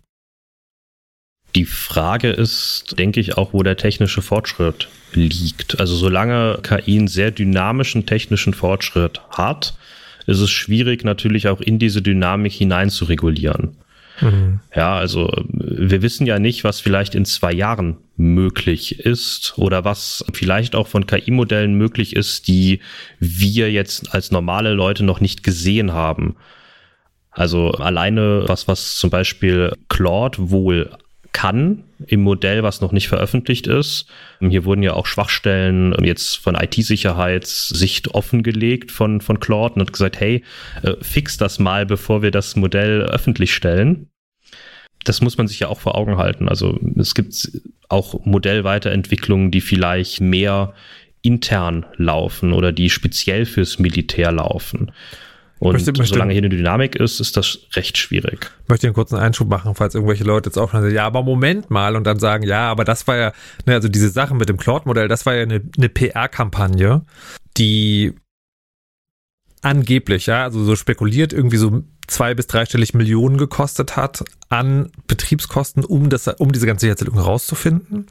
Die Frage ist, denke ich, auch, wo der technische Fortschritt liegt. Also solange K I einen sehr dynamischen technischen Fortschritt hat, ist es schwierig, natürlich auch in diese Dynamik hinein zu regulieren. Mhm. Ja, also wir wissen ja nicht, was vielleicht in zwei Jahren möglich ist oder was vielleicht auch von K I-Modellen möglich ist, die wir jetzt als normale Leute noch nicht gesehen haben. Also alleine was, was zum Beispiel Claude wohl kann im Modell, was noch nicht veröffentlicht ist. Hier wurden ja auch Schwachstellen jetzt von I T-Sicherheitssicht offengelegt von, von Claude und hat gesagt, hey, äh, fix das mal, bevor wir das Modell öffentlich stellen. Das muss man sich ja auch vor Augen halten. Also es gibt auch Modellweiterentwicklungen, die vielleicht mehr intern laufen oder die speziell fürs Militär laufen. Und möchte, möchte, solange hier eine Dynamik ist, ist das recht schwierig. Ich möchte einen kurzen Einschub machen, falls irgendwelche Leute jetzt auch sagen, ja, aber Moment mal, und dann sagen, ja, aber das war ja, ne, also diese Sachen mit dem Claude-Modell, das war ja eine, eine P R-Kampagne, die angeblich, ja, also so spekuliert, irgendwie so zwei- bis dreistellig Millionen gekostet hat an Betriebskosten, um das, um diese ganze Sicherheitslücke rauszufinden.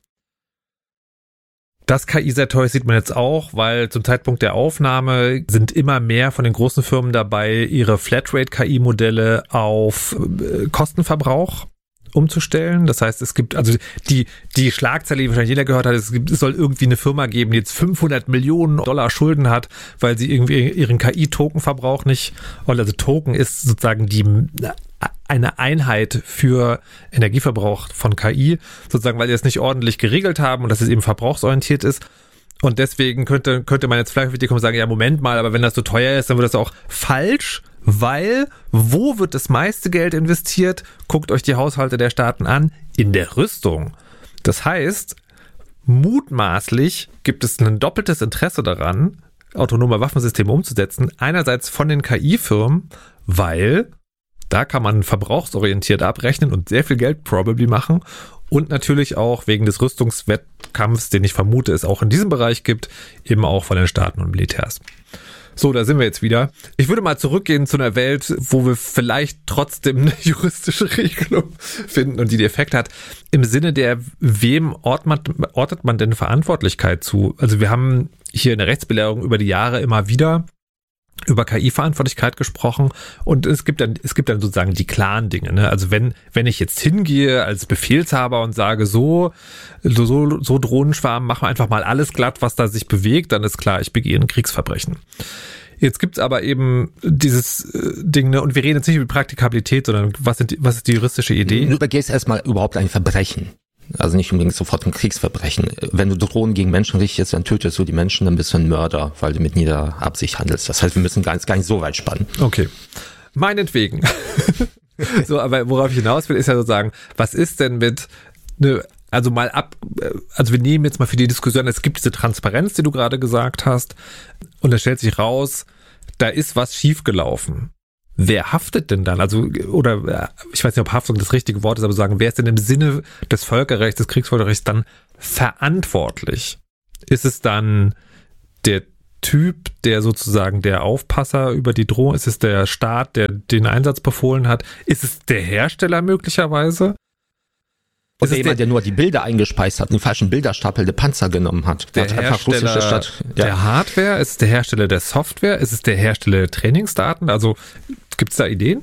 Das K I sehr teuer sieht man jetzt auch, weil zum Zeitpunkt der Aufnahme sind immer mehr von den großen Firmen dabei, ihre Flatrate-K I-Modelle auf Kostenverbrauch umzustellen. Das heißt, es gibt, also die, die Schlagzeile, die wahrscheinlich jeder gehört hat, es, gibt, es soll irgendwie eine Firma geben, die jetzt fünfhundert Millionen Dollar Schulden hat, weil sie irgendwie ihren K I-Tokenverbrauch nicht, also Token ist sozusagen die eine Einheit für Energieverbrauch von K I, sozusagen, weil die das nicht ordentlich geregelt haben und dass es eben verbrauchsorientiert ist. Und deswegen könnte, könnte man jetzt vielleicht auf die kommen und sagen, ja, Moment mal, aber wenn das so teuer ist, dann wird das auch falsch, weil wo wird das meiste Geld investiert? Guckt euch die Haushalte der Staaten an, in der Rüstung. Das heißt, mutmaßlich gibt es ein doppeltes Interesse daran, autonome Waffensysteme umzusetzen. Einerseits von den K I-Firmen, weil da kann man verbrauchsorientiert abrechnen und sehr viel Geld probably machen. Und natürlich auch wegen des Rüstungswettkampfs, den ich vermute, es auch in diesem Bereich gibt, eben auch von den Staaten und Militärs. So, da sind wir jetzt wieder. Ich würde mal zurückgehen zu einer Welt, wo wir vielleicht trotzdem eine juristische Regelung finden und die den Effekt hat. Im Sinne der, wem ortet man, ortet man denn Verantwortlichkeit zu? Also wir haben hier in der Rechtsbelehrung über die Jahre immer wieder über K I-Verantwortlichkeit gesprochen und es gibt dann, es gibt dann sozusagen die klaren Dinge, ne? Also wenn, wenn ich jetzt hingehe als Befehlshaber und sage, so, so, so Drohnenschwarm, machen wir einfach mal alles glatt, was da sich bewegt, dann ist klar, ich begehe ein Kriegsverbrechen. Jetzt gibt's aber eben dieses äh, Ding, ne? Und wir reden jetzt nicht über Praktikabilität, sondern was, sind die, was ist die juristische Idee? Du begehst erstmal überhaupt ein Verbrechen. Also nicht unbedingt sofort ein Kriegsverbrechen. Wenn du Drohnen gegen Menschen richtest, dann tötest du die Menschen, dann bist du ein Mörder, weil du mit nieder Absicht handelst. Das heißt, wir müssen gar nicht, gar nicht so weit spannen. Okay. Meinetwegen. So, aber worauf ich hinaus will, ist ja sozusagen, was ist denn mit, ne, also mal ab, also wir nehmen jetzt mal für die Diskussion, es gibt diese Transparenz, die du gerade gesagt hast, und da stellt sich raus, da ist was schiefgelaufen. Wer haftet denn dann? Also, oder ich weiß nicht, ob Haftung das richtige Wort ist, aber sagen, wer ist denn im Sinne des Völkerrechts, des Kriegsvölkerrechts dann verantwortlich? Ist es dann der Typ, der sozusagen der Aufpasser über die Drohne, ist es der Staat, der den Einsatz befohlen hat? Ist es der Hersteller möglicherweise? Oder jemand, der, der nur die Bilder eingespeist hat, den falschen Bilderstapel der Panzer genommen hat. Der, der Hersteller Stadt, ja. der Hardware, ist es der Hersteller der Software, ist es der Hersteller der Trainingsdaten? Also gibt es da Ideen?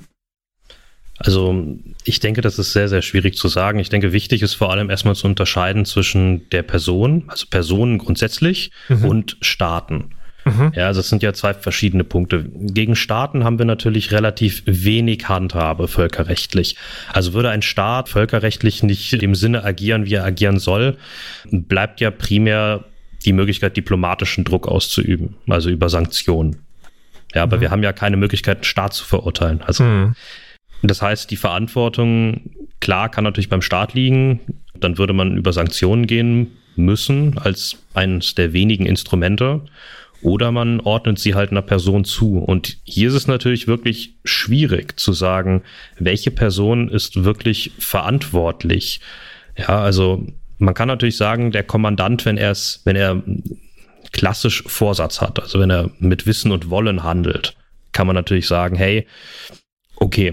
Also ich denke, das ist sehr, sehr schwierig zu sagen. Ich denke, wichtig ist vor allem erstmal zu unterscheiden zwischen der Person, also Personen grundsätzlich, mhm. und Staaten. Mhm. Ja, also es sind ja zwei verschiedene Punkte. Gegen Staaten haben wir natürlich relativ wenig Handhabe völkerrechtlich. Also würde ein Staat völkerrechtlich nicht in dem Sinne agieren, wie er agieren soll, bleibt ja primär die Möglichkeit, diplomatischen Druck auszuüben, also über Sanktionen. Ja, aber mhm. wir haben ja keine Möglichkeit, einen Staat zu verurteilen. Also mhm. das heißt, die Verantwortung, klar, kann natürlich beim Staat liegen. Dann würde man über Sanktionen gehen müssen, als eines der wenigen Instrumente. Oder man ordnet sie halt einer Person zu. Und hier ist es natürlich wirklich schwierig zu sagen, welche Person ist wirklich verantwortlich. Ja, also man kann natürlich sagen, der Kommandant, wenn er es, wenn er klassisch Vorsatz hat, also wenn er mit Wissen und Wollen handelt, kann man natürlich sagen, hey, okay,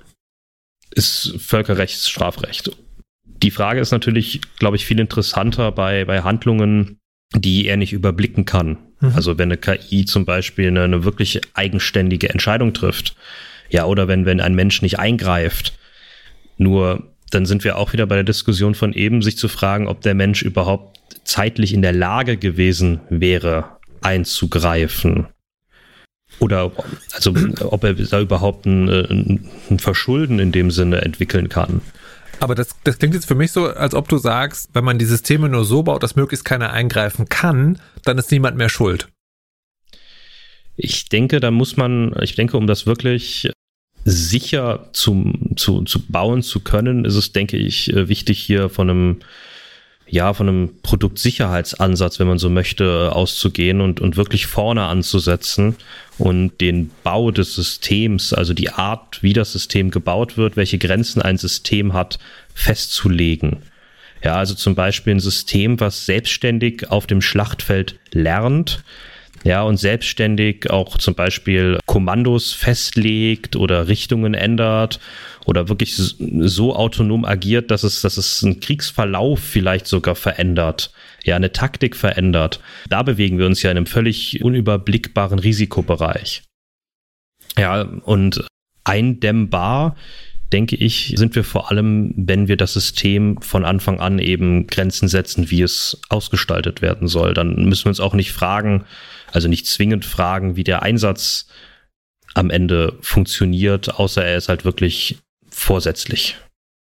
ist Völkerrechtsstrafrecht. Die Frage ist natürlich, glaube ich, viel interessanter bei, bei Handlungen, die er nicht überblicken kann. Mhm. Also wenn eine K I zum Beispiel eine, eine wirklich eigenständige Entscheidung trifft, ja, oder wenn, wenn ein Mensch nicht eingreift. Nur dann sind wir auch wieder bei der Diskussion von eben, sich zu fragen, ob der Mensch überhaupt zeitlich in der Lage gewesen wäre, einzugreifen. Oder also ob er da überhaupt ein, ein Verschulden in dem Sinne entwickeln kann. Aber das, das klingt jetzt für mich so, als ob du sagst, wenn man die Systeme nur so baut, dass möglichst keiner eingreifen kann, dann ist niemand mehr schuld. Ich denke, da muss man, ich denke, um das wirklich sicher zum, zu, zu bauen zu können, ist es, denke ich, wichtig, hier von einem ja, von einem Produktsicherheitsansatz, wenn man so möchte, auszugehen und, und wirklich vorne anzusetzen und den Bau des Systems, also die Art, wie das System gebaut wird, welche Grenzen ein System hat, festzulegen. Ja, also zum Beispiel ein System, was selbstständig auf dem Schlachtfeld lernt, ja, und selbstständig auch zum Beispiel Kommandos festlegt oder Richtungen ändert oder wirklich so autonom agiert, dass es, dass es einen Kriegsverlauf vielleicht sogar verändert, ja, eine Taktik verändert. Da bewegen wir uns ja in einem völlig unüberblickbaren Risikobereich. Ja, und eindämmbar, denke ich, sind wir vor allem, wenn wir das System von Anfang an eben Grenzen setzen, wie es ausgestaltet werden soll. Dann müssen wir uns auch nicht fragen, also nicht zwingend fragen, wie der Einsatz am Ende funktioniert, außer er ist halt wirklich vorsätzlich.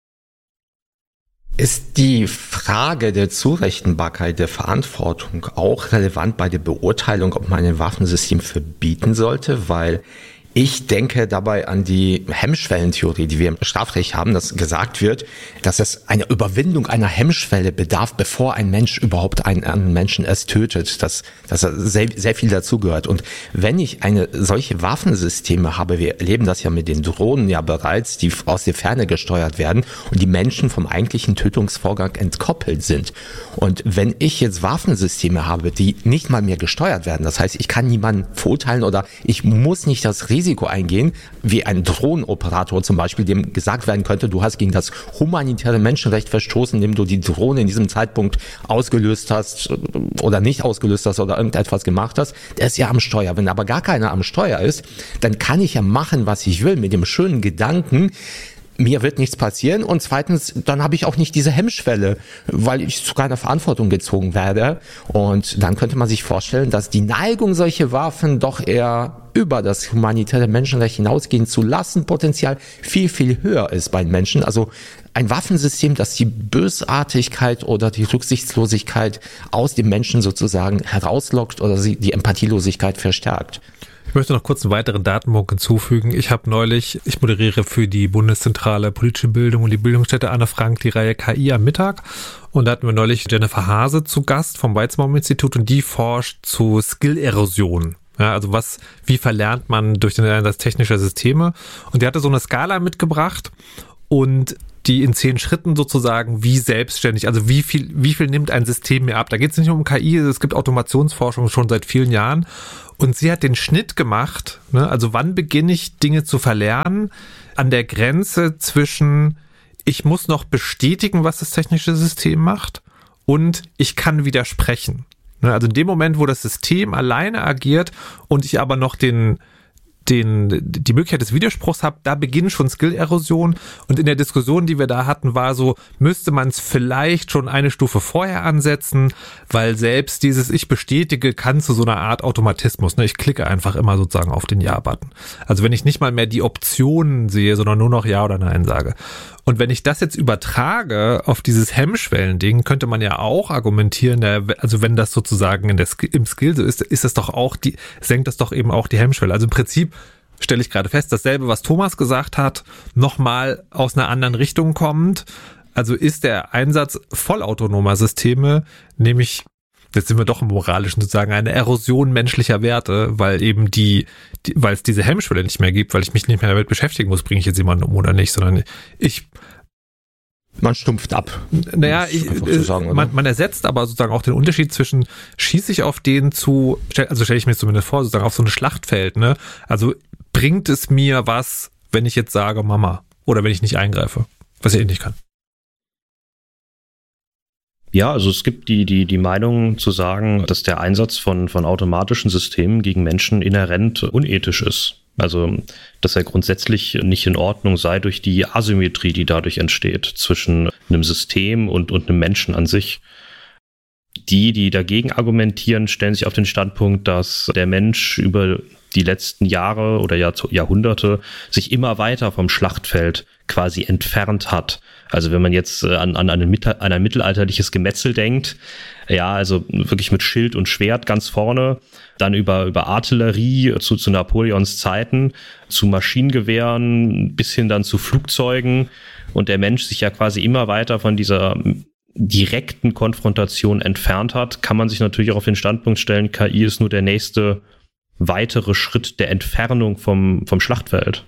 Ist die Frage der Zurechenbarkeit der Verantwortung auch relevant bei der Beurteilung, ob man ein Waffensystem verbieten sollte? Weil ich denke dabei an die Hemmschwellentheorie, die wir im Strafrecht haben, dass gesagt wird, dass es eine Überwindung einer Hemmschwelle bedarf, bevor ein Mensch überhaupt einen anderen Menschen erst tötet, dass, dass sehr, sehr viel dazugehört. Und wenn ich eine solche Waffensysteme habe, wir erleben das ja mit den Drohnen ja bereits, die aus der Ferne gesteuert werden und die Menschen vom eigentlichen Tötungsvorgang entkoppelt sind. Und wenn ich jetzt Waffensysteme habe, die nicht mal mehr gesteuert werden, das heißt, ich kann niemanden verurteilen oder ich muss nicht das Risiko Risiko eingehen, wie ein Drohnenoperator zum Beispiel, dem gesagt werden könnte, du hast gegen das humanitäre Menschenrecht verstoßen, indem du die Drohne in diesem Zeitpunkt ausgelöst hast oder nicht ausgelöst hast oder irgendetwas gemacht hast, der ist ja am Steuer. Wenn aber gar keiner am Steuer ist, dann kann ich ja machen, was ich will, mit dem schönen Gedanken, mir wird nichts passieren und zweitens, dann habe ich auch nicht diese Hemmschwelle, weil ich zu keiner Verantwortung gezogen werde. Und dann könnte man sich vorstellen, dass die Neigung, solche Waffen doch eher über das humanitäre Menschenrecht hinausgehen zu lassen, Potenzial viel, viel höher ist bei den Menschen. Also ein Waffensystem, das die Bösartigkeit oder die Rücksichtslosigkeit aus dem Menschen sozusagen herauslockt oder sie die Empathielosigkeit verstärkt. Ich möchte noch kurz einen weiteren Datenpunkt hinzufügen. Ich habe neulich, ich moderiere für die Bundeszentrale Politische Bildung und die Bildungsstätte Anne Frank die Reihe K I am Mittag. Und da hatten wir neulich Jennifer Hase zu Gast vom Weizmann-Institut und die forscht zu Skill-Erosion. Ja, also was, wie verlernt man durch den Einsatz technischer Systeme? Und die hatte so eine Skala mitgebracht und die in zehn Schritten sozusagen, wie selbstständig, also wie viel, wie viel nimmt ein System mir ab? Da geht es nicht nur um K I, es gibt Automationsforschung schon seit vielen Jahren. Und sie hat den Schnitt gemacht, ne? Also wann beginne ich Dinge zu verlernen? An der Grenze zwischen, ich muss noch bestätigen, was das technische System macht und ich kann widersprechen. Ne? Also in dem Moment, wo das System alleine agiert und ich aber noch den den, die Möglichkeit des Widerspruchs habe, da beginnt schon Skill-Erosion und in der Diskussion, die wir da hatten, war so, müsste man es vielleicht schon eine Stufe vorher ansetzen, weil selbst dieses Ich bestätige kann zu so einer Art Automatismus, ne? Ich klicke einfach immer sozusagen auf den Ja-Button. Also wenn ich nicht mal mehr die Optionen sehe, sondern nur noch Ja oder Nein sage. Und wenn ich das jetzt übertrage auf dieses Hemmschwellen-Ding, könnte man ja auch argumentieren, also wenn das sozusagen in der, im Skill so ist, ist das doch auch die, senkt das doch eben auch die Hemmschwelle. Also im Prinzip stelle ich gerade fest, dasselbe, was Thomas gesagt hat, nochmal aus einer anderen Richtung kommt. Also ist der Einsatz vollautonomer Systeme, nämlich, jetzt sind wir doch im Moralischen sozusagen, eine Erosion menschlicher Werte, weil eben die, die weil es diese Hemmschwelle nicht mehr gibt, weil ich mich nicht mehr damit beschäftigen muss, bringe ich jetzt jemanden um oder nicht, sondern ich Man stumpft ab. Naja, ich, so sagen, man, man ersetzt aber sozusagen auch den Unterschied zwischen schieße ich auf den zu, also stelle ich mir zumindest vor, sozusagen auf so ein Schlachtfeld, ne? Also bringt es mir was, wenn ich jetzt sage Mama oder wenn ich nicht eingreife, was ich eh nicht kann. Ja, also es gibt die, die, die Meinung zu sagen, dass der Einsatz von, von automatischen Systemen gegen Menschen inhärent unethisch ist. Also, dass er grundsätzlich nicht in Ordnung sei durch die Asymmetrie, die dadurch entsteht zwischen einem System und, und einem Menschen an sich. Die, die dagegen argumentieren, stellen sich auf den Standpunkt, dass der Mensch über die letzten Jahre oder Jahr, Jahrhunderte sich immer weiter vom Schlachtfeld quasi entfernt hat. Also wenn man jetzt an, an, ein, an ein mittelalterliches Gemetzel denkt, ja, also wirklich mit Schild und Schwert ganz vorne, dann über, über Artillerie zu, zu Napoleons Zeiten, zu Maschinengewehren bis hin dann zu Flugzeugen und der Mensch sich ja quasi immer weiter von dieser direkten Konfrontation entfernt hat, kann man sich natürlich auch auf den Standpunkt stellen, K I ist nur der nächste weitere Schritt der Entfernung vom, vom Schlachtfeld.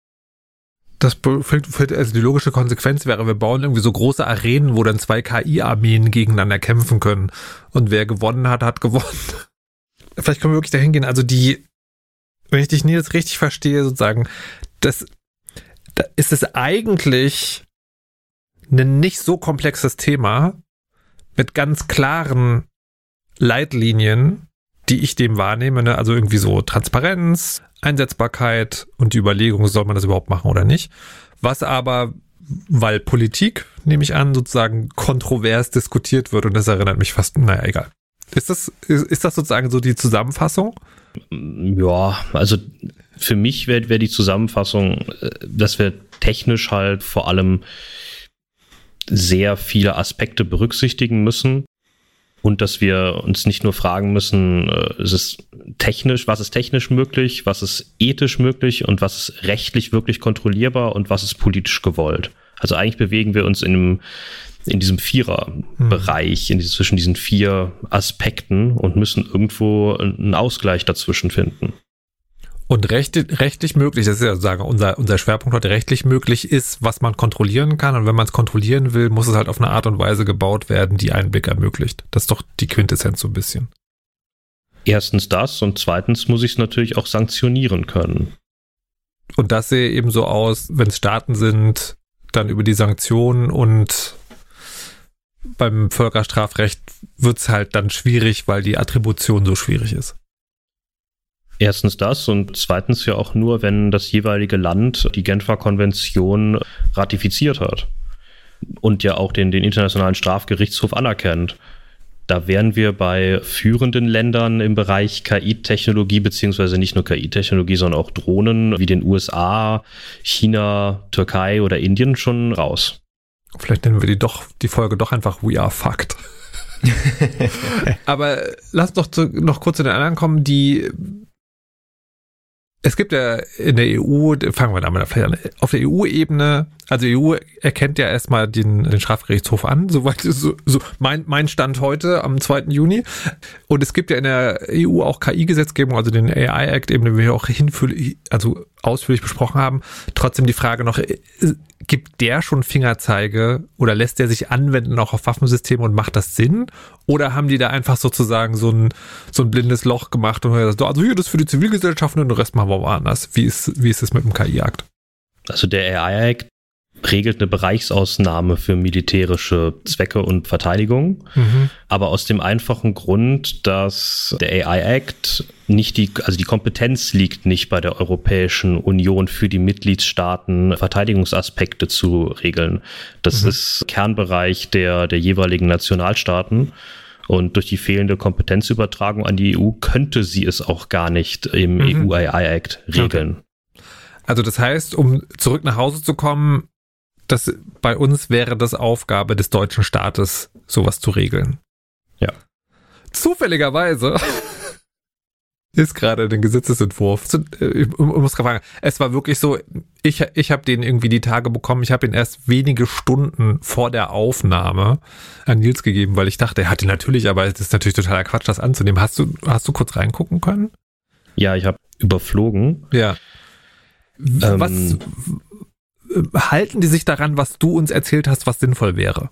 Das also die logische Konsequenz wäre, wir bauen irgendwie so große Arenen, wo dann zwei K I-Armeen gegeneinander kämpfen können. Und wer gewonnen hat, hat gewonnen. Vielleicht können wir wirklich dahin gehen. Also die, wenn ich dich Nils richtig verstehe, sozusagen, das, da ist es eigentlich ein nicht so komplexes Thema mit ganz klaren Leitlinien, die ich dem wahrnehme, ne? Also irgendwie so Transparenz, Einsetzbarkeit und die Überlegung, soll man das überhaupt machen oder nicht. Was aber, weil Politik, nehme ich an, sozusagen kontrovers diskutiert wird und das erinnert mich fast, naja, egal. Ist das, ist, ist das sozusagen so die Zusammenfassung? Ja, also für mich wäre wär die Zusammenfassung, dass wir technisch halt vor allem sehr viele Aspekte berücksichtigen müssen. Und dass wir uns nicht nur fragen müssen, äh, ist es technisch, was ist technisch möglich, was ist ethisch möglich und was ist rechtlich wirklich kontrollierbar und was ist politisch gewollt. Also eigentlich bewegen wir uns in, einem, in diesem Vierer-Bereich, in diesem, zwischen diesen vier Aspekten und müssen irgendwo einen Ausgleich dazwischen finden. Und recht, rechtlich möglich, das ist ja sagen unser, unser Schwerpunkt heute, rechtlich möglich ist, was man kontrollieren kann. Und wenn man es kontrollieren will, muss es halt auf eine Art und Weise gebaut werden, die Einblick ermöglicht. Das ist doch die Quintessenz so ein bisschen. Erstens das und zweitens muss ich es natürlich auch sanktionieren können. Und das sehe eben so aus, wenn es Staaten sind, dann über die Sanktionen und beim Völkerstrafrecht wird es halt dann schwierig, weil die Attribution so schwierig ist. Erstens das und zweitens ja auch nur, wenn das jeweilige Land die Genfer Konvention ratifiziert hat und ja auch den, den Internationalen Strafgerichtshof anerkennt. Da wären wir bei führenden Ländern im Bereich K I-Technologie, beziehungsweise nicht nur K I-Technologie, sondern auch Drohnen wie den U S A, China, Türkei oder Indien schon raus. Vielleicht nennen wir die doch die Folge doch einfach We Are Fucked. Aber lass doch zu, noch kurz zu den anderen kommen, die es gibt ja in der E U, fangen wir damit vielleicht an, auf der E U-Ebene, also E U erkennt ja erstmal den, den Strafgerichtshof an, soweit so, so mein, mein Stand heute am zweiten Juni. Und es gibt ja in der E U auch K I-Gesetzgebung, also den A I-Act, eben, den wir auch hinführlich, also ausführlich besprochen haben. Trotzdem die Frage noch, gibt der schon Fingerzeige oder lässt der sich anwenden auch auf Waffensysteme und macht das Sinn? Oder haben die da einfach sozusagen so ein, so ein blindes Loch gemacht und gesagt, also hier, das ist für die Zivilgesellschaft und den Rest machen wir woanders. Wie ist, wie ist es mit dem K I-Akt? Also der A I-Act regelt eine Bereichsausnahme für militärische Zwecke und Verteidigung, mhm. aber aus dem einfachen Grund, dass der A I-Act nicht die, also die Kompetenz liegt nicht bei der Europäischen Union für die Mitgliedstaaten, Verteidigungsaspekte zu regeln. Das mhm. ist Kernbereich der, der jeweiligen Nationalstaaten. Und durch die fehlende Kompetenzübertragung an die E U könnte sie es auch gar nicht im mhm. E U A I-Act regeln. Okay. Also das heißt, um zurück nach Hause zu kommen, das, bei uns wäre das Aufgabe des deutschen Staates, sowas zu regeln. Ja. Zufälligerweise ist gerade der Gesetzesentwurf. Ich muss gerade fragen, es war wirklich so, ich, ich habe den irgendwie die Tage bekommen, ich habe ihn erst wenige Stunden vor der Aufnahme an Nils gegeben, weil ich dachte, er hatte natürlich, aber es ist natürlich totaler Quatsch, das anzunehmen. Hast du, hast du kurz reingucken können? Ja, ich habe überflogen. Ja. Was ähm, halten die sich daran, was du uns erzählt hast, was sinnvoll wäre?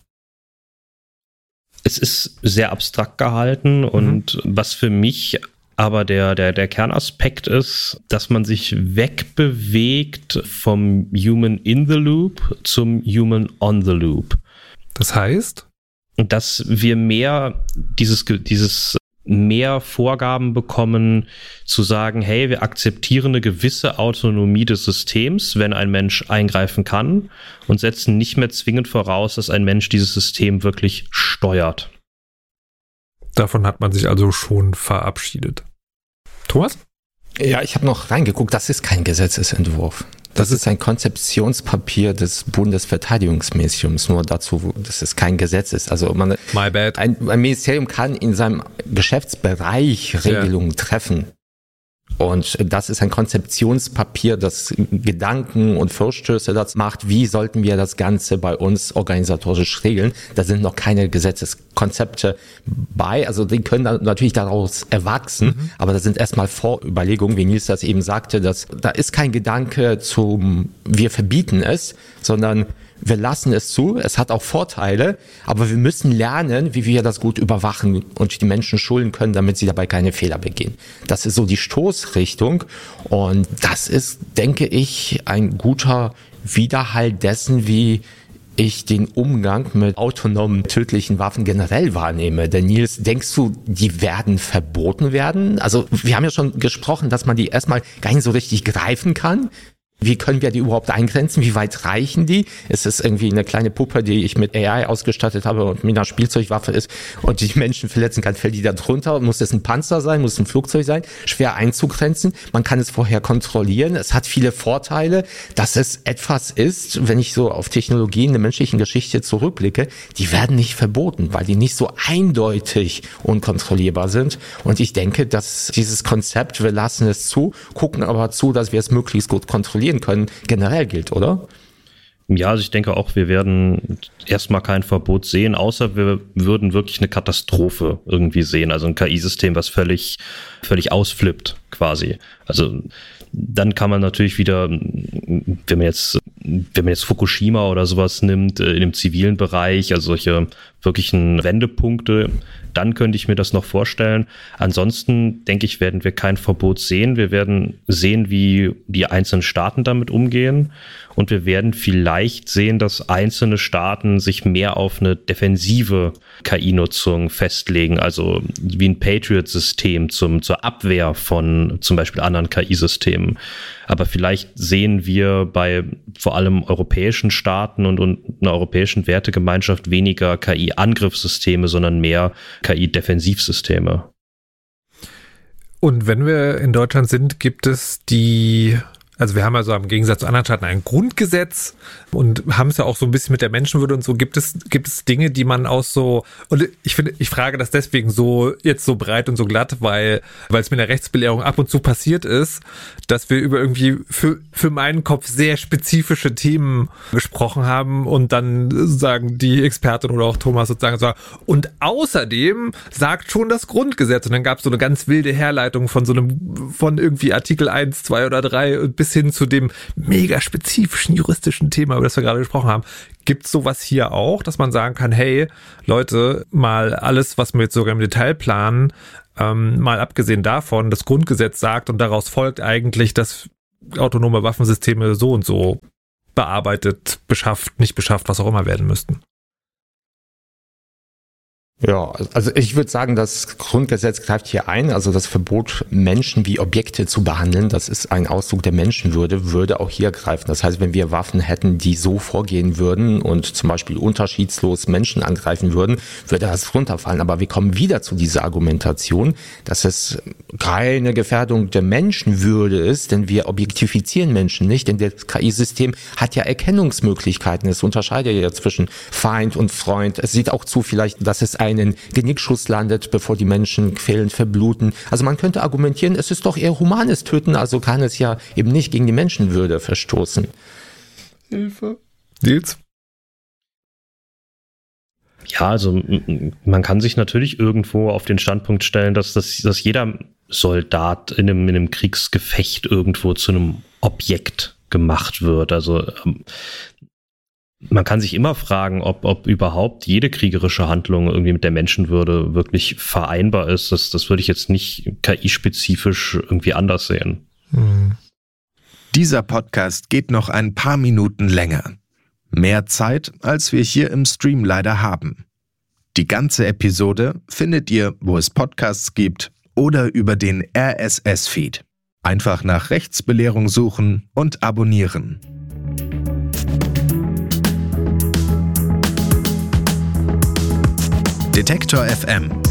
Es ist sehr abstrakt gehalten und mhm. was für mich aber der, der, der Kernaspekt ist, dass man sich wegbewegt vom Human in the Loop zum Human on the Loop. Das heißt? Dass wir mehr dieses, dieses mehr Vorgaben bekommen, zu sagen, hey, wir akzeptieren eine gewisse Autonomie des Systems, wenn ein Mensch eingreifen kann und setzen nicht mehr zwingend voraus, dass ein Mensch dieses System wirklich steuert. Davon hat man sich also schon verabschiedet. Thomas? Ja, ich habe noch reingeguckt, das ist kein Gesetzesentwurf. Das ist ein Konzeptionspapier des Bundesverteidigungsministeriums, nur dazu, dass es kein Gesetz ist. Also man, My bad. Ein, ein Ministerium kann in seinem Geschäftsbereich Regelungen yeah. treffen. Und das ist ein Konzeptionspapier, das Gedanken und Vorstöße dazu macht, wie sollten wir das Ganze bei uns organisatorisch regeln. Da sind noch keine Gesetzeskonzepte bei, also die können dann natürlich daraus erwachsen, mhm. aber das sind erstmal Vorüberlegungen, wie Nils das eben sagte, dass da ist kein Gedanke zum, wir verbieten es, sondern wir lassen es zu, es hat auch Vorteile, aber wir müssen lernen, wie wir das gut überwachen und die Menschen schulen können, damit sie dabei keine Fehler begehen. Das ist so die Stoßrichtung und das ist, denke ich, ein guter Widerhalt dessen, wie ich den Umgang mit autonomen tödlichen Waffen generell wahrnehme. Denn Nils, denkst du, die werden verboten werden? Also wir haben ja schon gesprochen, dass man die erstmal gar nicht so richtig greifen kann. Wie können wir die überhaupt eingrenzen? Wie weit reichen die? Ist es irgendwie eine kleine Puppe, die ich mit A I ausgestattet habe und mit einer Spielzeugwaffe ist und die Menschen verletzen kann? Fällt die da drunter? Muss es ein Panzer sein? Muss es ein Flugzeug sein? Schwer einzugrenzen. Man kann es vorher kontrollieren. Es hat viele Vorteile, dass es etwas ist, wenn ich so auf Technologien der menschlichen Geschichte zurückblicke, die werden nicht verboten, weil die nicht so eindeutig unkontrollierbar sind. Und ich denke, dass dieses Konzept, wir lassen es zu, gucken aber zu, dass wir es möglichst gut kontrollieren können, generell gilt, oder? Ja, also ich denke auch, wir werden erstmal kein Verbot sehen, außer wir würden wirklich eine Katastrophe irgendwie sehen, also ein K I-System, was völlig, völlig ausflippt quasi. Also dann kann man natürlich wieder, wenn man jetzt, wenn man jetzt Fukushima oder sowas nimmt, in dem zivilen Bereich, also solche wirklichen Wendepunkte, dann könnte ich mir das noch vorstellen. Ansonsten, denke ich, werden wir kein Verbot sehen. Wir werden sehen, wie die einzelnen Staaten damit umgehen. Und wir werden vielleicht sehen, dass einzelne Staaten sich mehr auf eine defensive K I-Nutzung festlegen, also wie ein Patriot-System zum, zur Abwehr von zum Beispiel anderen K I-Systemen. Aber vielleicht sehen wir bei vor allem europäischen Staaten und, und einer europäischen Wertegemeinschaft weniger K I-Angriffssysteme, sondern mehr K I-Defensivsysteme. Und wenn wir in Deutschland sind, gibt es die, also wir haben also im Gegensatz zu anderen Staaten ein Grundgesetz und haben es ja auch so ein bisschen mit der Menschenwürde und so. Gibt es, gibt es Dinge, die man auch so, und ich finde, ich frage das deswegen so jetzt so breit und so glatt, weil, weil es mir in der Rechtsbelehrung ab und zu passiert ist, dass wir über irgendwie für, für meinen Kopf sehr spezifische Themen gesprochen haben und dann sagen die Expertin oder auch Thomas sozusagen so, und außerdem sagt schon das Grundgesetz, und dann gab es so eine ganz wilde Herleitung von so einem, von irgendwie Artikel eins, zwei oder drei bis hin zu dem mega spezifischen juristischen Thema, über das wir gerade gesprochen haben. Gibt es sowas hier auch, dass man sagen kann, hey, Leute, mal alles, was wir jetzt sogar im Detail planen, ähm, mal abgesehen davon, das Grundgesetz sagt und daraus folgt eigentlich, dass autonome Waffensysteme so und so bearbeitet, beschafft, nicht beschafft, was auch immer werden müssten. Ja, also ich würde sagen, das Grundgesetz greift hier ein, also das Verbot, Menschen wie Objekte zu behandeln, das ist ein Ausdruck der Menschenwürde, würde auch hier greifen. Das heißt, wenn wir Waffen hätten, die so vorgehen würden und zum Beispiel unterschiedslos Menschen angreifen würden, würde das runterfallen. Aber wir kommen wieder zu dieser Argumentation, dass es keine Gefährdung der Menschenwürde ist, denn wir objektifizieren Menschen nicht, denn das K I-System hat ja Erkennungsmöglichkeiten. Es unterscheidet ja zwischen Feind und Freund. Es sieht auch zu vielleicht, dass es ein einen Genickschuss landet, bevor die Menschen quälend verbluten. Also man könnte argumentieren, es ist doch eher humanes Töten, also kann es ja eben nicht gegen die Menschenwürde verstoßen. Hilfe. Nils? Ja, also man kann sich natürlich irgendwo auf den Standpunkt stellen, dass, dass, dass jeder Soldat in einem, in einem Kriegsgefecht irgendwo zu einem Objekt gemacht wird. Also man kann sich immer fragen, ob, ob überhaupt jede kriegerische Handlung irgendwie mit der Menschenwürde wirklich vereinbar ist. Das, das würde ich jetzt nicht K I-spezifisch irgendwie anders sehen. Hm. Dieser Podcast geht noch ein paar Minuten länger. Mehr Zeit, als wir hier im Stream leider haben. Die ganze Episode findet ihr, wo es Podcasts gibt oder über den R S S-Feed. Einfach nach Rechtsbelehrung suchen und abonnieren. Detektor F M.